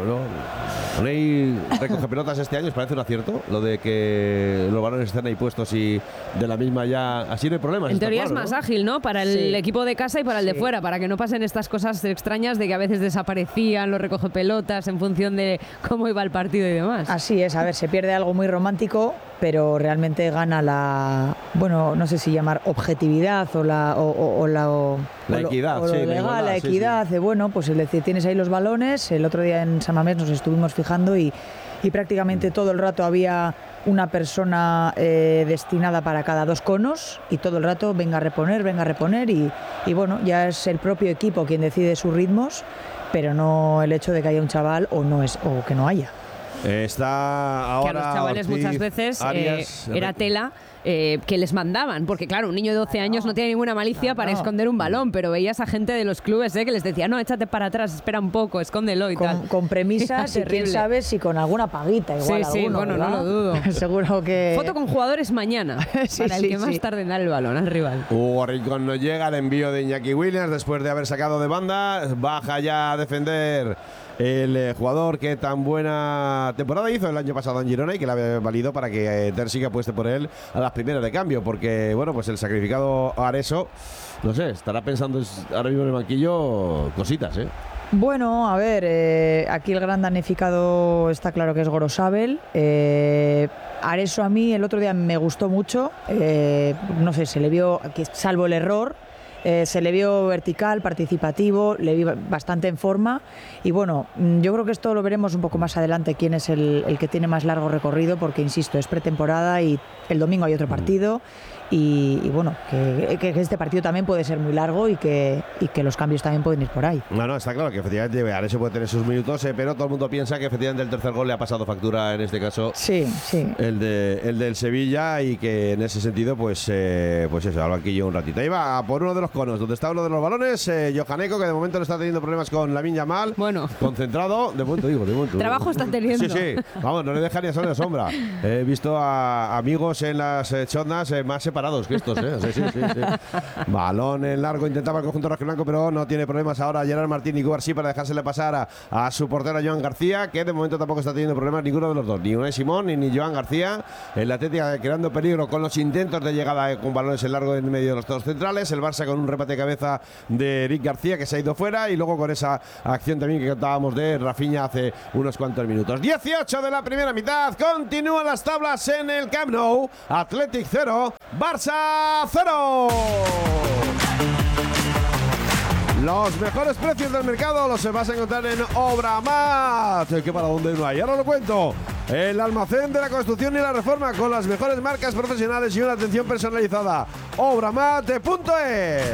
S5: Unai recoge pelotas este año, ¿os parece un acierto? Lo de que los balones estén ahí puestos y de la misma ya... Así no hay problema.
S2: En teoría es más ágil, ¿no? Para el equipo de casa y para el de fuera, para que no pasen estas cosas extrañas de que a veces desaparecían los recoge pelotas en función de cómo iba el partido y demás.
S6: Así es, a ver, se pierde algo muy romántico, pero realmente gana la, bueno, no sé si llamar objetividad o la
S5: equidad,
S6: la equidad, de bueno, pues es decir, tienes ahí los balones. El otro día en San Mamés nos estuvimos fijando y prácticamente todo el rato había una persona destinada para cada 2 conos y todo el rato venga a reponer y bueno, ya es el propio equipo quien decide sus ritmos, pero no el hecho de que haya un chaval o que no haya.
S5: Está ahora
S2: que a los chavales
S5: Ortiz,
S2: muchas veces
S5: Arias,
S2: era tela que les mandaban, porque claro, un niño de 12 años no tiene ninguna malicia para esconder un balón, pero veías a gente de los clubes que les decía, no, échate para atrás, espera un poco, escóndelo y tal.
S6: Con premisas y quién sabe si con alguna paguita igual.
S2: Sí,
S6: alguno,
S2: bueno,
S6: ¿verdad?
S2: no lo dudo.
S6: Seguro que...
S2: Foto con jugadores mañana, para el que más tarde da el balón al rival.
S5: Hugo Rincón no llega, el envío de Iñaki Williams después de haber sacado de banda, baja ya a defender el jugador que tan buena temporada hizo el año pasado en Girona y que le ha valido para que Ter Stegen apueste por él a las primeras de cambio, porque bueno, pues el sacrificado Areso, no sé, estará pensando ahora mismo en el banquillo cositas,
S6: Bueno, a ver, aquí el gran damnificado está claro que es Gorosabel. Areso a mí el otro día me gustó mucho, no sé, se le vio, salvo el error, Se le vio vertical, participativo, le vi bastante en forma y bueno, yo creo que esto lo veremos un poco más adelante, quién es el que tiene más largo recorrido, porque insisto, es pretemporada y el domingo hay otro partido y bueno, que este partido también puede ser muy largo y que los cambios también pueden ir por ahí.
S5: No, está claro que efectivamente Areso puede tener sus minutos, pero todo el mundo piensa que efectivamente el tercer gol le ha pasado factura, en este caso
S6: sí.
S5: el del Sevilla, y que en ese sentido pues eso, al banquillo un ratito. Ahí va por uno de los conos donde está uno de los balones, Johaneko, que de momento no está teniendo problemas con Lamine Yamal.
S2: Bueno,
S5: concentrado, de momento.
S2: Trabajo está teniendo.
S5: Sí, vamos, no le deja ni a sol de sombra. He visto a amigos en las chondas más separados que estos, Sí. Balón en largo, intentaba el conjunto rojiblanco, pero no tiene problemas ahora Gerard Martín y Guarsí para dejársele pasar a su portero Joan García, que de momento tampoco está teniendo problemas ninguno de los dos, ni Unai Simón ni Joan García. El Atlético creando peligro con los intentos de llegada con balones en largo en medio de los dos centrales. El Barça con un remate de cabeza de Eric García, que se ha ido fuera, y luego con esa acción también que contábamos de Rafinha hace unos cuantos minutos. 18 de la primera mitad, continúan las tablas en el Camp Nou. Athletic 0, Barça 0. Los mejores precios del mercado los vas a encontrar en Obramat. ¿Qué para dónde no hay? Ahora lo cuento. El almacén de la construcción y la reforma, con las mejores marcas profesionales y una atención personalizada. Obramat.es.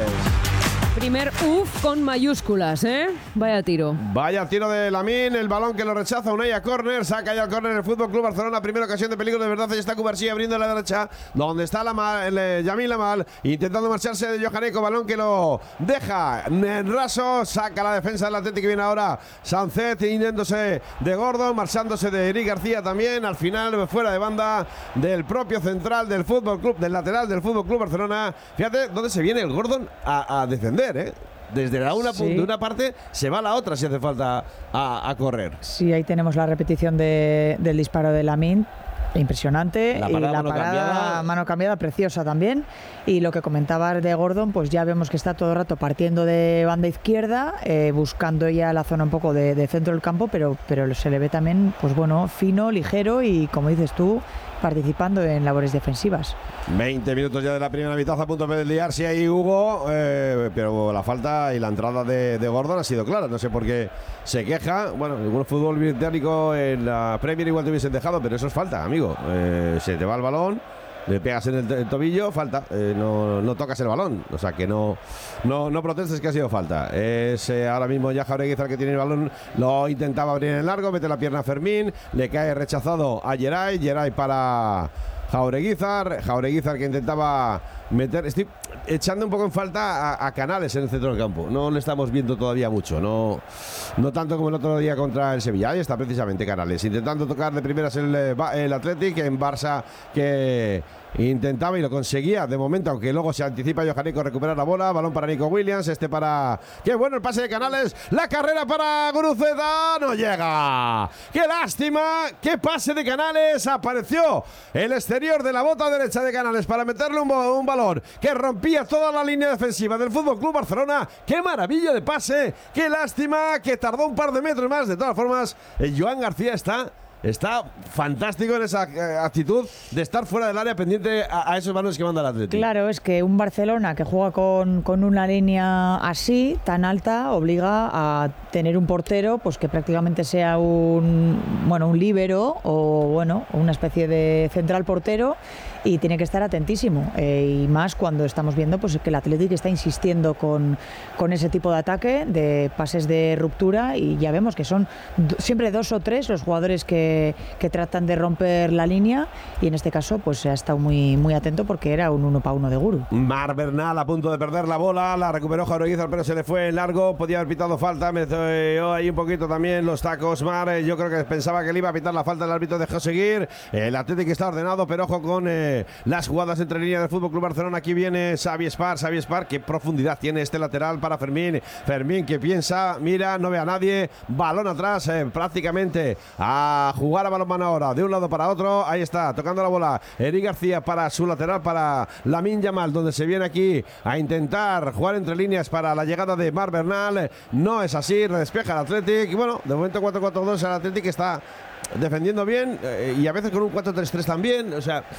S2: Primer UF con mayúsculas, Vaya tiro.
S5: Vaya tiro de Lamine, el balón que lo rechaza Unai a córner, saca ya el córner el Fútbol Club Barcelona, primera ocasión de peligro de verdad, y está Cubarsí abriendo a la derecha, donde está Yamil Lamal, intentando marcharse de Johaneko, balón que lo deja en raso, saca la defensa del Atlético, que viene ahora Sancet, yéndose de Gordon, marchándose de Eric García también, al final fuera de banda del propio central del Fútbol Club, del lateral del Fútbol Club Barcelona. Fíjate dónde se viene el Gordon a defender. Desde de una parte se va a la otra si hace falta a correr.
S6: Sí, ahí tenemos la repetición del disparo de Lamine. Impresionante.
S5: La
S6: parada, mano cambiada, preciosa también. Y lo que comentabas de Gordon, pues ya vemos que está todo el rato partiendo de banda izquierda, buscando ya la zona un poco de centro del campo, pero se le ve también, pues bueno, fino, ligero y, como dices tú, participando en labores defensivas. 20
S5: minutos ya de la primera mitad, a punto de liarse ahí Hugo, pero la falta y la entrada de Gordon ha sido clara. No sé por qué se queja. Bueno, el fútbol británico en la Premier igual te hubiesen dejado, pero eso es falta, amigo. Se te va el balón, le pegas en el tobillo, falta, no tocas el balón, o sea que no protestes, que ha sido falta. Es ahora mismo ya Jaureguizar el que tiene el balón, lo intentaba abrir en largo, mete la pierna a Fermín, le cae rechazado a Geray para Jaureguizar que intentaba meter. Estoy echando un poco en falta a Canales en el centro del campo, no le estamos viendo todavía mucho, no tanto como el otro día contra el Sevilla. Ahí está precisamente Canales, intentando tocar de primeras el Athletic, en Barça que intentaba y lo conseguía de momento, aunque luego se anticipa Johaneko a recuperar la bola, balón para Nico Williams, para... ¡Qué bueno el pase de Canales! ¡La carrera para Guruceta! ¡No llega! ¡Qué lástima! ¡Qué pase de Canales! Apareció el exterior de la bota derecha de Canales para meterle un balón que rompía toda la línea defensiva del Fútbol Club Barcelona. ¡Qué maravilla de pase! ¡Qué lástima que tardó un par de metros más! De todas formas, Joan García está fantástico en esa actitud de estar fuera del área pendiente a esos balones que manda el Atlético.
S6: Claro, es que un Barcelona que juega con una línea así, tan alta, obliga a tener un portero pues que prácticamente sea un líbero o una especie de central portero, y tiene que estar atentísimo, y más cuando estamos viendo pues que el Atlético está insistiendo con ese tipo de ataque, de pases de ruptura, y ya vemos que son siempre 2 o 3 los jugadores que tratan de romper la línea, y en este caso pues ha estado muy, muy atento porque era un 1-1 de Guru.
S5: Mar Bernal a punto de perder la bola, la recuperó Jaureguizar, pero se le fue en largo, podía haber pitado falta, metió ahí un poquito también los tacos Mar, yo creo que pensaba que le iba a pitar la falta, el árbitro dejó seguir, el Atlético está ordenado, pero ojo con las jugadas entre líneas del Fútbol Club Barcelona. Aquí viene Xavi Espar, qué profundidad tiene este lateral para Fermín que piensa, mira, no ve a nadie, balón atrás, prácticamente a jugar a balonmano ahora, de un lado para otro, ahí está, tocando la bola Eric García para su lateral, para Lamine Yamal, donde se viene aquí a intentar jugar entre líneas para la llegada de Mar Bernal, no es así, redespeja el Athletic, y bueno, de momento 4-4-2, el Athletic está defendiendo bien, y a veces con un 4-3-3 también, o sea, no sé,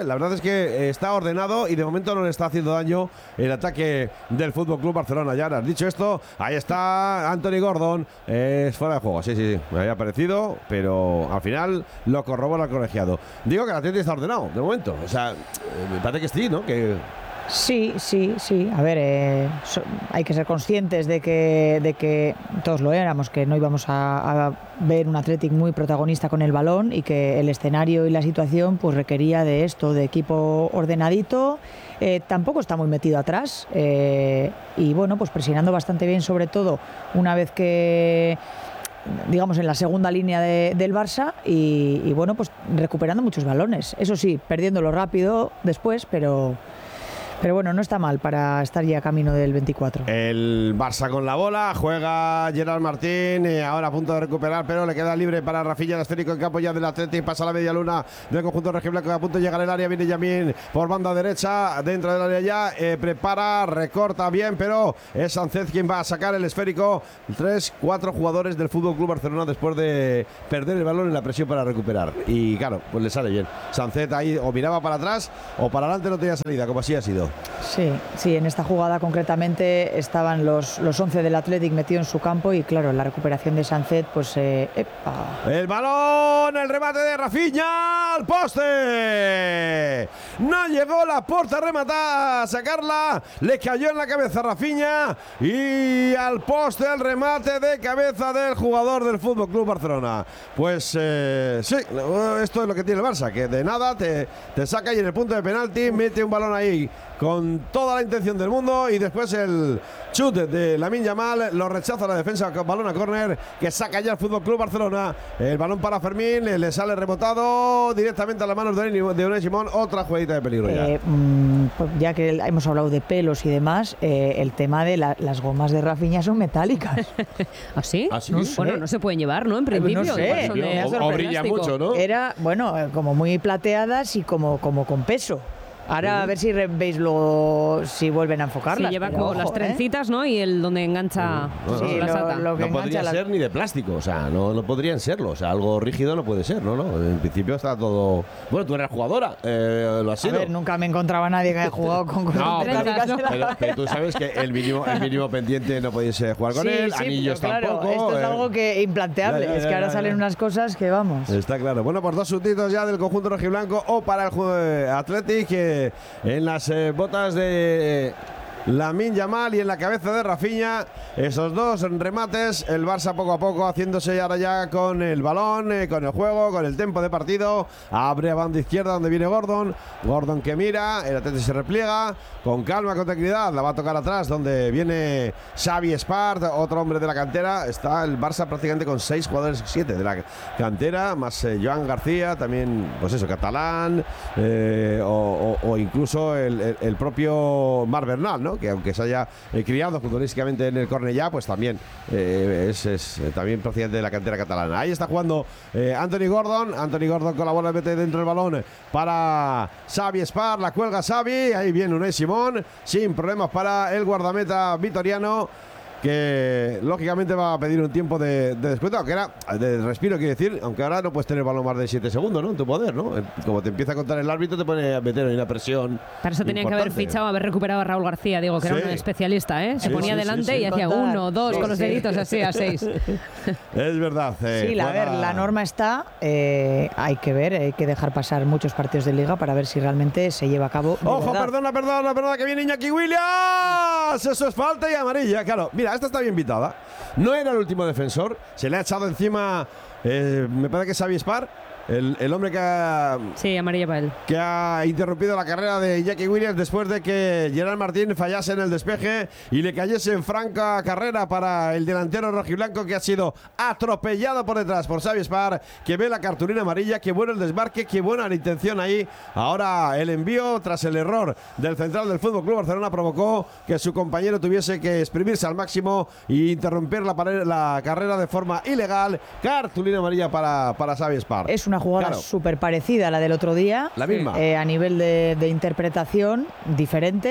S5: sé, la verdad es que está ordenado y de momento no le está haciendo daño el ataque del Fútbol Club Barcelona. Ya has dicho esto, ahí está Anthony Gordon, es fuera de juego, sí, me había parecido, pero al final lo corrobora el colegiado. Digo que el Atleti está ordenado, de momento, o sea, me parece que sí, ¿no? Que...
S6: Sí. A ver, hay que ser conscientes de que todos lo éramos, que no íbamos a ver un Athletic muy protagonista con el balón y que el escenario y la situación pues requería de esto, de equipo ordenadito. Tampoco está muy metido atrás y bueno, pues presionando bastante bien, sobre todo una vez que, digamos, en la segunda línea del Barça y bueno, pues recuperando muchos balones. Eso sí, perdiéndolo rápido después, pero bueno, no está mal para estar ya camino del 24.
S5: El Barça con la bola, juega Gerard Martín, ahora a punto de recuperar, pero le queda libre para Rafinha, el esférico en campo ya del Athletic, pasa la media luna del conjunto rojiblanco, a punto de llegar al área, viene Yamin por banda derecha, dentro del área ya, prepara, recorta bien, pero es Sánchez quien va a sacar el esférico. 3-4 jugadores del Fútbol Club Barcelona después de perder el balón en la presión para recuperar. Y claro, pues le sale bien. Sánchez ahí o miraba para atrás o para adelante, no tenía salida, como así ha sido.
S6: Sí, en esta jugada concretamente estaban los 11 del Athletic metidos en su campo y claro, la recuperación de Sánchez, pues...
S5: El balón, el remate de Rafinha al poste. No llegó la Porta a rematar, a sacarla, le cayó en la cabeza Rafinha y al poste el remate de cabeza del jugador del Fútbol Club Barcelona. Pues sí, esto es lo que tiene el Barça, que de nada te saca y en el punto de penalti mete un balón ahí con toda la intención del mundo y después el chut de Lamine Yamal lo rechaza la defensa, balón a córner que saca ya el Fútbol Club Barcelona. El balón para Fermín, le sale rebotado directamente a las manos de Unai Simón. Otra jugadita de peligro ya.
S6: Pues ya que hemos hablado de pelos y demás, el tema de las gomas de Rafinha son metálicas.
S2: ¿Ah, sí?
S5: ¿Ah, sí?
S2: No sé. Bueno, no se pueden llevar, ¿no? En principio.
S6: No sé.
S5: O brilla mucho, ¿no?
S6: Era, bueno, como muy plateadas y como con peso. Ahora a ver si veis luego si vuelven a enfocarlas.
S2: Sí, lleva como las trencitas, ¿no? Y el donde engancha la sata.
S5: No podría ser ni de plástico, o sea, no podrían serlo, o sea, algo rígido no puede ser, ¿no? En principio está todo... Bueno, tú eres jugadora, lo has sido.
S6: A ver, nunca me encontraba nadie que haya jugado con cosas metálicas.
S5: Pero tú sabes que el mínimo pendiente no podéis jugar con él, anillos tampoco.
S6: Claro, esto es algo que implanteable, es que ahora salen unas cosas que vamos.
S5: Está claro. Bueno, pues 2 subtítulos ya del conjunto rojiblanco o para el Athletic en las botas de Lamine Yamal y en la cabeza de Rafinha. Esos dos remates, el Barça poco a poco haciéndose ahora ya con el balón, con el juego, con el tempo de partido. Abre a banda izquierda donde viene Gordon que mira, el Atleti se repliega con calma, con tranquilidad, la va a tocar atrás donde viene Xavi Espart, otro hombre de la cantera. Está el Barça prácticamente con 6 jugadores, 7 de la cantera, más Joan García, también pues eso, catalán, o incluso el propio Marc Bernal, ¿no? Que aunque se haya criado futbolísticamente en el Cornellá, pues también es también procedente de la cantera catalana. Ahí está jugando Anthony Gordon con la bola, mete dentro del balón para Xavi Espart, la cuelga Xavi, ahí viene Unai Simón, sin problemas para el guardameta vitoriano, que lógicamente va a pedir un tiempo de descuento, aunque era de respiro, quiere decir, aunque ahora no puedes tener balón más de 7 segundos, ¿no? En tu poder, ¿no? Como te empieza a contar el árbitro, te pone a meter en una presión.
S2: Para eso tenían que haber fichado, haber recuperado a Raúl García, digo, que era un especialista, ¿eh? Se ponía delante y hacía 1, 2 con los deditos así a 6.
S5: Es verdad.
S6: Sí, a ver, la norma está, hay que ver, hay que dejar pasar muchos partidos de liga para ver si realmente se lleva a cabo.
S5: ¡Ojo, perdona, que viene Iñaki Williams! Eso es falta y amarilla, claro. Mira, esta está bien pitada. No era el último defensor. Se le ha echado encima, me parece que es Xavi Espart, el hombre que ha...
S2: Sí, amarilla para él.
S5: Que ha interrumpido la carrera de Iñaki Williams después de que Gerard Martín fallase en el despeje y le cayese en franca carrera para el delantero rojiblanco, que ha sido atropellado por detrás por Xavi Espart, que ve la cartulina amarilla. Qué bueno el desmarque, qué buena la intención ahí. Ahora el envío, tras el error del central del Fútbol Club Barcelona, provocó que su compañero tuviese que exprimirse al máximo e interrumpir la carrera de forma ilegal. Cartulina amarilla para Xavi Espart.
S6: Es una jugada súper parecida a la del otro día.
S5: La misma.
S6: A nivel de interpretación, diferente,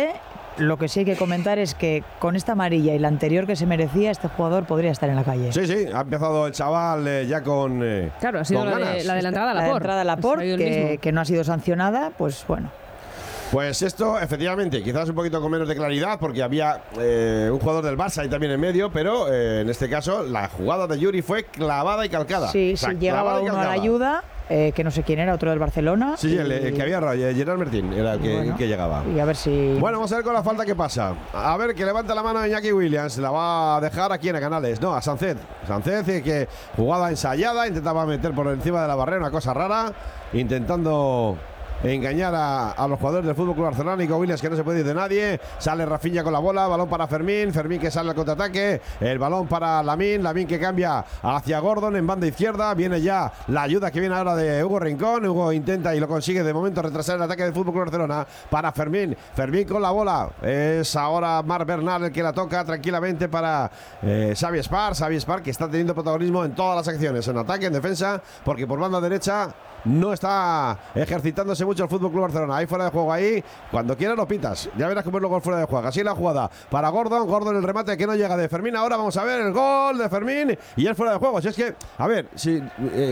S6: Lo que sí hay que comentar es que con esta amarilla y la anterior que se merecía, este jugador podría estar en la calle.
S5: Sí, ha empezado el chaval ya con
S2: claro, ha sido
S5: con
S2: la de
S5: ganas.
S2: la entrada a
S6: La de entrada a Laporte, que no ha sido sancionada, pues bueno.
S5: Pues esto, efectivamente, quizás un poquito con menos de claridad, porque había un jugador del Barça ahí también en medio, pero en este caso la jugada de Yuri fue clavada y calcada.
S6: Sí,
S5: O sea,
S6: llegaba
S5: clavada y
S6: uno a la
S5: calcada.
S6: ayuda, que no sé quién era, otro del Barcelona.
S5: Sí, el que había Gerard Martín era el que llegaba.
S6: Y a ver si...
S5: Bueno, vamos a ver con la falta qué pasa. A ver, que levanta la mano Iñaki Williams. La va a dejar aquí en Canales. No, a Sánchez. Sánchez, que jugada ensayada, intentaba meter por encima de la barrera, una cosa rara, intentando engañar a los jugadores del Fútbol Club Barcelona. Nico Williams, que no se puede ir de nadie. Sale Rafinha con la bola, balón para Fermín que sale al contraataque, el balón para Lamine que cambia hacia Gordon en banda izquierda. Viene ya la ayuda que viene ahora de Hugo Rincón. Hugo intenta y lo consigue de momento retrasar el ataque del Fútbol Club Barcelona para Fermín con la bola. Es ahora Marc Bernal el que la toca tranquilamente para Xavi Espar, que está teniendo protagonismo en todas las acciones, en ataque, en defensa, porque por banda derecha no está ejercitándose mucho el Fútbol Club Barcelona. Ahí fuera de juego, ahí cuando quieras lo pitas. Ya verás cómo es luego fuera de juego. Así la jugada para Gordon el remate que no llega de Fermín. Ahora vamos a ver el gol de Fermín y es fuera de juego. Si es que, a ver, si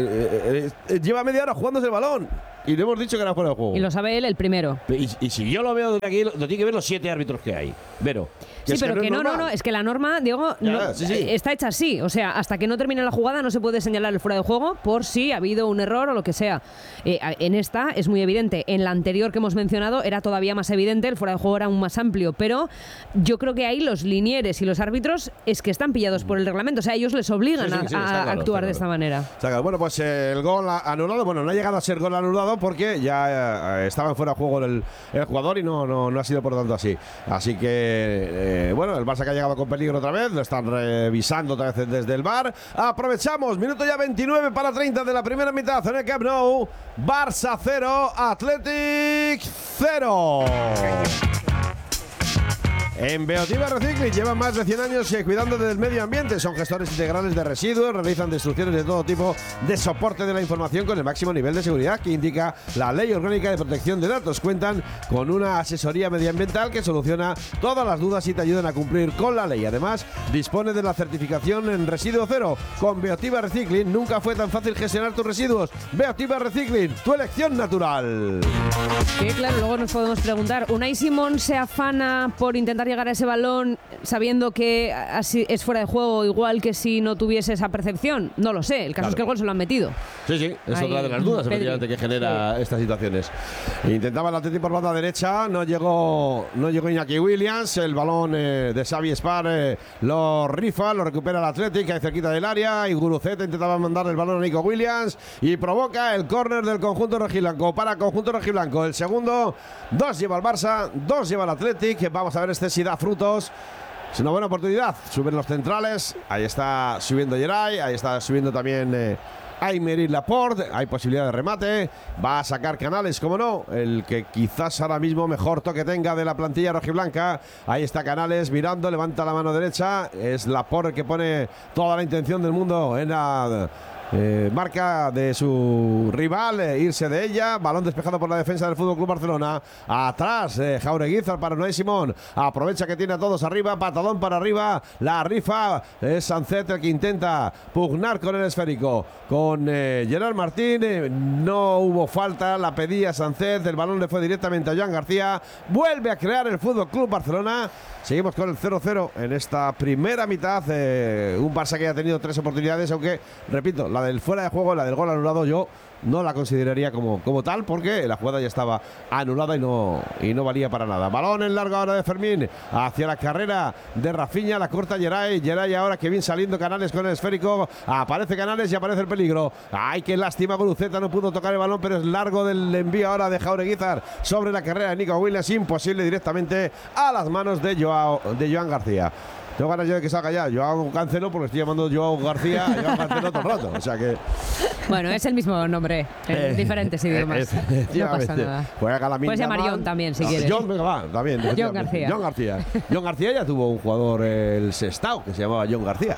S5: lleva media hora jugándose el balón y le hemos dicho que era fuera de juego.
S2: Y lo sabe él el primero.
S7: Y si yo lo veo desde aquí, lo tiene que ver los 7 árbitros que hay. Vero.
S2: Sí, pero que no, es que la norma, Diego, está hecha así. O sea, hasta que no termine la jugada no se puede señalar el fuera de juego por si ha habido un error o lo que sea. En esta es muy evidente. En la anterior que hemos mencionado era todavía más evidente, el fuera de juego era aún más amplio. Pero yo creo que ahí los linieres y los árbitros es que están pillados por el reglamento. O sea, ellos les obligan a actuar de esta manera.
S5: Bueno, pues el gol anulado. Bueno, no ha llegado a ser gol anulado porque ya estaba en fuera de juego el jugador y no ha sido por tanto así. Así que, bueno, el Barça que ha llegado con peligro otra vez, lo están revisando otra vez desde el VAR. Aprovechamos, minuto ya 29 para 30 de la primera mitad en el Camp Nou. Barça 0, Athletic 0. En Beotiba Recycling llevan más de 100 años cuidando del medio ambiente. Son gestores integrales de residuos, realizan destrucciones de todo tipo de soporte de la información con el máximo nivel de seguridad que indica la Ley Orgánica de Protección de Datos. Cuentan con una asesoría medioambiental que soluciona todas las dudas y te ayudan a cumplir con la ley. Además, dispone de la certificación en residuo cero. Con Beotiba Recycling nunca fue tan fácil gestionar tus residuos. Beotiba Recycling, tu elección natural.
S2: Sí, claro, luego nos podemos preguntar, ¿Unai Simón se afana por intentar llegar a ese balón sabiendo que así es fuera de juego, igual que si no tuviese esa percepción? No lo sé, el caso es que el gol se lo han metido.
S5: Sí, es otra de las dudas efectivamente que genera estas situaciones. Intentaba el Atleti por banda derecha, no llegó Iñaki Williams, el balón de Xavi Espar lo rifa, lo recupera el Athletic ahí cerquita del área y Guruceta intentaba mandar el balón a Nico Williams y provoca el córner del conjunto rojiblanco para conjunto rojiblanco. El segundo, 2 lleva el Barça, 2 lleva el Athletic. Vamos a ver si da frutos. Es una buena oportunidad. Suben los centrales. Ahí está subiendo Geray. Ahí está subiendo también Aymeric Laporte. Hay posibilidad de remate. Va a sacar Canales, como no. El que quizás ahora mismo mejor toque tenga de la plantilla rojiblanca. Ahí está Canales mirando. Levanta la mano derecha. Es Laporte el que pone toda la intención del mundo en la marca de su rival, irse de ella. Balón despejado por la defensa del Fútbol Club Barcelona. Atrás Jaureguizar para Unai Simón. Aprovecha que tiene a todos arriba. Patadón para arriba. La rifa es Sánchez el que intenta pugnar con el esférico con Gerard Martín. No hubo falta. La pedía Sánchez. El balón le fue directamente a Joan García. Vuelve a crear el Fútbol Club Barcelona. Seguimos con el 0-0 en esta primera mitad. Un Barça que ha tenido 3 oportunidades, aunque, repito, la del fuera de juego, la del gol anulado, yo no la consideraría como tal, porque la jugada ya estaba anulada y no valía para nada. Balón en largo ahora de Fermín hacia la carrera de Rafinha, la corta Geray ahora que viene saliendo Canales con el esférico. Aparece Canales y aparece el peligro. Ay, qué lástima, Guruceta no pudo tocar el balón, pero es largo del envío ahora de Jaureguizar sobre la carrera de Nico Williams, imposible directamente a las manos de Joan García. Tengo ganas yo de que salga ya Joao Cancelo, porque estoy llamando Joao García a Joao Cancelo todo el rato. O sea que.
S2: Bueno, es el mismo nombre, en diferentes idiomas. No pasa nada.
S5: Puedes
S2: llamar John también, si quieres.
S5: John, venga, va, también.
S2: John García.
S5: John García ya tuvo un jugador, el Sestao, que se llamaba John García.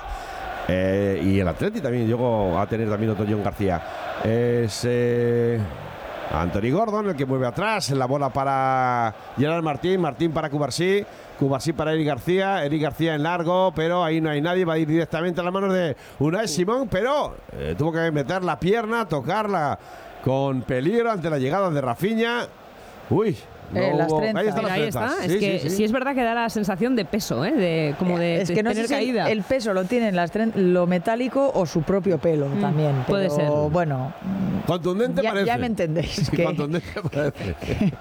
S5: Y el Atleti también llegó a tener también otro John García. Anthony Gordon, el que mueve atrás, la bola para Gerard Martín, Martín para Cubarsí para Eric García en largo, pero ahí no hay nadie, va a ir directamente a las manos de Unai Simón, pero tuvo que meter la pierna, tocarla con peligro ante la llegada de Rafinha. Uy,
S6: las
S2: ahí está. Es que sí es verdad que da la sensación de peso, de como de,
S6: es que no
S2: tener
S6: sé si
S2: caída.
S6: el peso lo tienen lo metálico o su propio pelo también. Pero,
S2: puede ser.
S6: Bueno,
S5: contundente parece.
S6: Ya me entendéis.
S5: Contundente parece.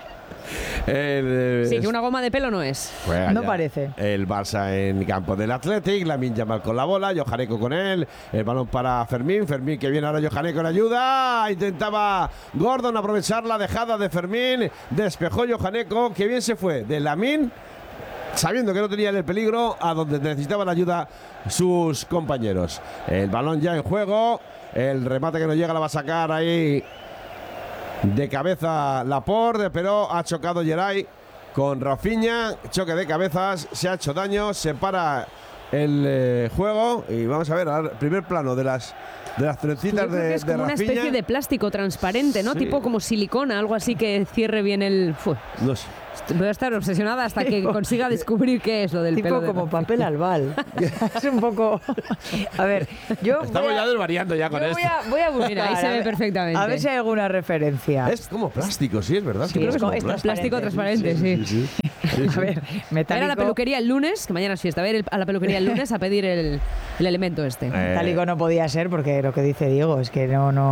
S2: Sí, que una goma de pelo no es.
S6: No parece.
S5: El Barça en campo del Athletic, Lamine Yamal con la bola, Johaneko con él, el balón para Fermín que viene ahora Johaneko en ayuda, intentaba Gordon aprovechar la dejada de Fermín, despejó Johaneko, que bien se fue de Lamine, sabiendo que no tenía el peligro, a donde necesitaban ayuda sus compañeros. El balón ya en juego, el remate que no llega la va a sacar ahí de cabeza Laporte, pero ha chocado Geray con Rafinha, choque de cabezas, se ha hecho daño, se para el juego y vamos a ver el primer plano de las trencitas de
S2: es como
S5: Rafinha.
S2: Una especie de plástico transparente, ¿no?
S5: Sí.
S2: Tipo como silicona, algo así que cierre bien el...
S5: No sé.
S2: Voy a estar obsesionada hasta que consiga descubrir qué es lo del pelo.
S6: Tipo como papel albal. Es un poco... A ver, yo...
S5: Estamos ya desvariando ya con esto.
S6: Voy a buscar.
S2: Mira, ahí se ve perfectamente.
S6: A ver si hay alguna referencia.
S5: Es como plástico, sí, es verdad.
S6: Sí,
S5: creo que
S6: es como
S2: plástico transparente, sí.
S6: A ver, metálico.
S2: Era la peluquería el lunes, que mañana es fiesta. Voy a ir a la peluquería el lunes a pedir el elemento este.
S6: Metálico no podía ser porque lo que dice Diego es que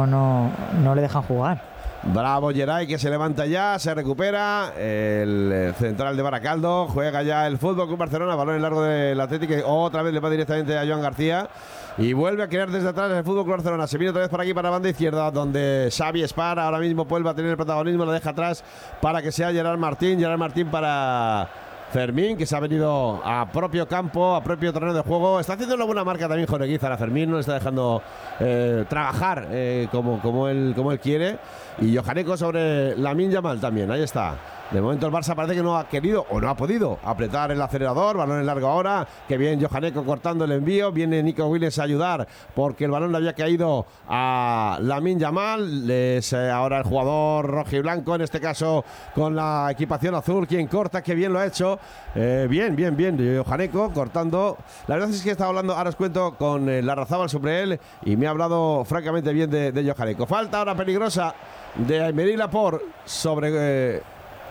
S6: no le dejan jugar.
S5: Bravo Geray, que se levanta ya, se recupera. El central de Baracaldo juega ya el Fútbol Club Barcelona, balón en largo del Atlético, que otra vez le va directamente a Joan García y vuelve a crear desde atrás el Fútbol Club Barcelona. Se viene otra vez por aquí para la banda izquierda, donde Xavi Espar ahora mismo vuelve a tener el protagonismo, lo deja atrás para que sea Gerard Martín para Fermín, que se ha venido a propio campo, a propio terreno de juego. Está haciendo una buena marca también Jorge Guizar a Fermín, no le está dejando trabajar como él quiere. Y Johaneko sobre Lamine Yamal también, ahí está. De momento el Barça parece que no ha querido o no ha podido apretar el acelerador. Balón en largo ahora, que bien Johaneko cortando el envío. Viene Nico Williams a ayudar porque el balón le había caído a Lamine Yamal. Es ahora el jugador rojiblanco, en este caso con la equipación azul, quien corta, que bien lo ha hecho. Bien, Johaneko cortando. La verdad es que he estado hablando, ahora os cuento, con Larrazábal sobre él y me ha hablado francamente bien de Johaneko. Falta ahora peligrosa de Aymeric Laporte sobre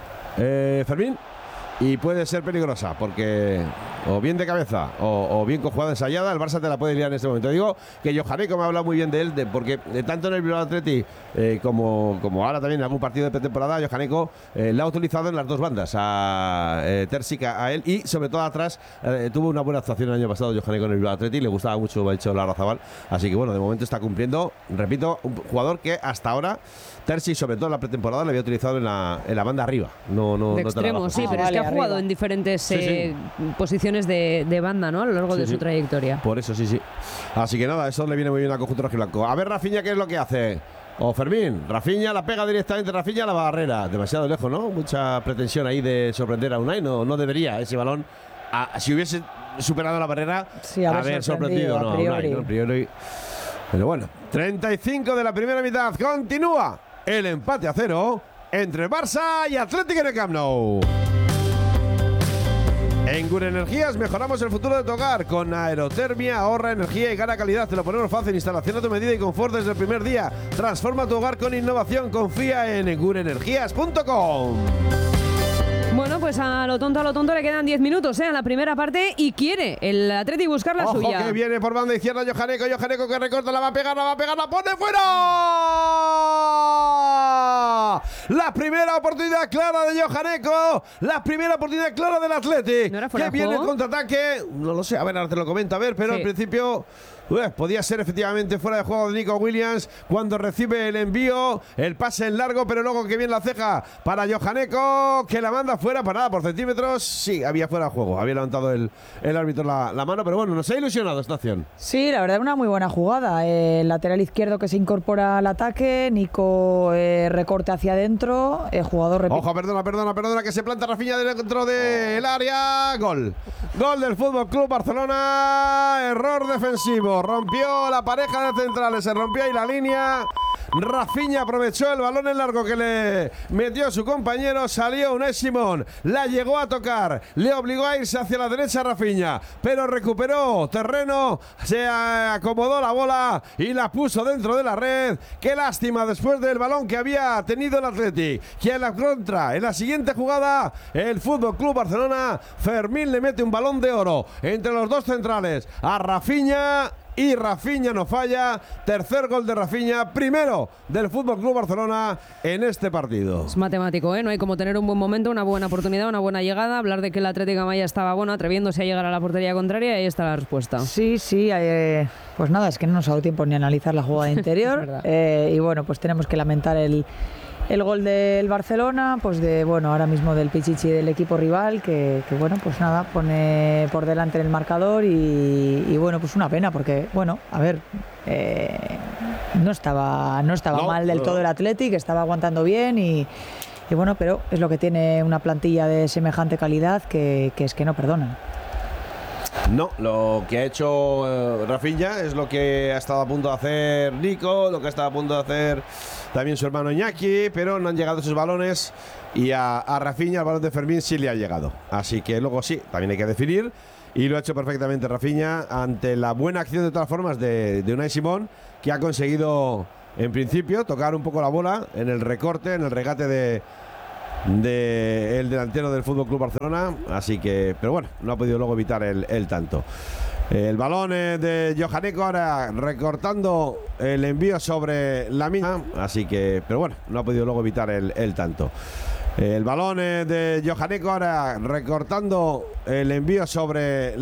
S5: Fermín, y puede ser peligrosa porque o bien de cabeza o bien con jugada ensayada el Barça te la puede liar en este momento. Digo que Johaneko me ha hablado muy bien de él, porque tanto en el Bilbao Athletic como ahora también en algún partido de pretemporada, Johaneko la ha utilizado en las dos bandas, a Terzic, a él, y sobre todo atrás. Tuvo una buena actuación el año pasado Johaneko en el Bilbao Athletic, le gustaba mucho, me ha dicho Larrazábal, así que bueno, de momento está cumpliendo. Repito, un jugador que hasta ahora Terzic, sobre todo en la pretemporada, le había utilizado en la banda arriba, no
S2: extremo, sí, pero es que ha jugado en diferentes posiciones de banda, ¿no? A lo largo de su trayectoria.
S5: Por eso, sí. Así que nada, eso le viene muy bien al conjunto rojiblanco. A ver Rafinha, ¿qué es lo que hace? O Fermín, Rafinha la pega directamente, Rafinha a la barrera. Demasiado lejos, ¿no? Mucha pretensión ahí de sorprender a Unai. No debería ese balón. Si hubiese superado la barrera, haber sorprendido. No, Unai, no, a priori. Pero bueno, 35 de la primera mitad. Continúa el empate a 0 entre Barça y Athletic en el Camp Nou. En Gure Energías mejoramos el futuro de tu hogar con aerotermia, ahorra energía y gana calidad. Te lo ponemos fácil, instalación a tu medida y confort desde el primer día. Transforma tu hogar con innovación, confía en gureenergías.com.
S2: Bueno, pues a lo tonto le quedan 10 minutos a la primera parte y quiere el Athletic buscar la suya.
S5: Ojo que viene por banda izquierda Johaneko que recorta, la va a pegar, la pone fuera. La primera oportunidad clara de Johaneko, la primera oportunidad clara del Athletic.
S2: ¿No era fuera
S5: que
S2: de
S5: viene el
S2: juego?
S5: contraataque, no lo sé, a ver, ahora te lo comento, pero al principio podía ser efectivamente fuera de juego de Nico Williams cuando recibe el envío, el pase en largo, pero luego que bien la ceja para Johaneko, que la manda fuera, parada por centímetros. Sí, había fuera de juego, había levantado el árbitro la mano, pero bueno, nos ha ilusionado esta acción.
S6: Sí, la verdad, una muy buena jugada. El lateral izquierdo que se incorpora al ataque, Nico recorte hacia adentro, el jugador repite.
S5: Ojo, perdona, que se planta Rafinha dentro del área. Gol del Fútbol Club Barcelona, error defensivo. Rompió la pareja de centrales, se rompió ahí la línea. Rafinha aprovechó el balón en largo que le metió su compañero. Salió Unai Simón, la llegó a tocar, le obligó a irse hacia la derecha Rafinha, pero recuperó terreno, se acomodó la bola y la puso dentro de la red. Qué lástima después del balón que había tenido el Athletic, que en la contra, en la siguiente jugada, el Fútbol Club Barcelona, Fermín le mete un balón de oro entre los dos centrales a Rafinha. Y Rafinha no falla, tercer gol de Rafinha, primero del Fútbol Club Barcelona en este partido.
S2: Es matemático, ¿eh? No hay como tener un buen momento, una buena oportunidad, una buena llegada, hablar de que el Atlético de Maya estaba bueno, atreviéndose a llegar a la portería contraria, y ahí está la respuesta.
S6: Sí, pues nada, es que no nos ha dado tiempo ni a analizar la jugada interior. Y bueno, pues tenemos que lamentar el gol del Barcelona, pues ahora mismo del Pichichi del equipo rival, que bueno, pues nada, pone por delante el marcador y bueno, pues una pena, porque bueno, a ver, no estaba mal del todo el Athletic, estaba aguantando bien y bueno, pero es lo que tiene una plantilla de semejante calidad que es que no perdonan.
S5: No, lo que ha hecho Rafinha es lo que ha estado a punto de hacer Nico, lo que ha estado a punto de hacer también su hermano Iñaki, pero no han llegado esos balones y a Rafinha el balón de Fermín sí le ha llegado. Así que luego sí, también hay que definir y lo ha hecho perfectamente Rafinha ante la buena acción de todas formas de Unai Simón, que ha conseguido en principio tocar un poco la bola en el recorte, en el regate de el delantero del Fútbol Club Barcelona, así que, pero bueno, no ha podido luego evitar el tanto. El balón de Johaneko ahora recortando el envío sobre la misma, así que, pero bueno, no ha podido luego evitar el tanto. El balón de Johaneko ahora recortando el envío sobre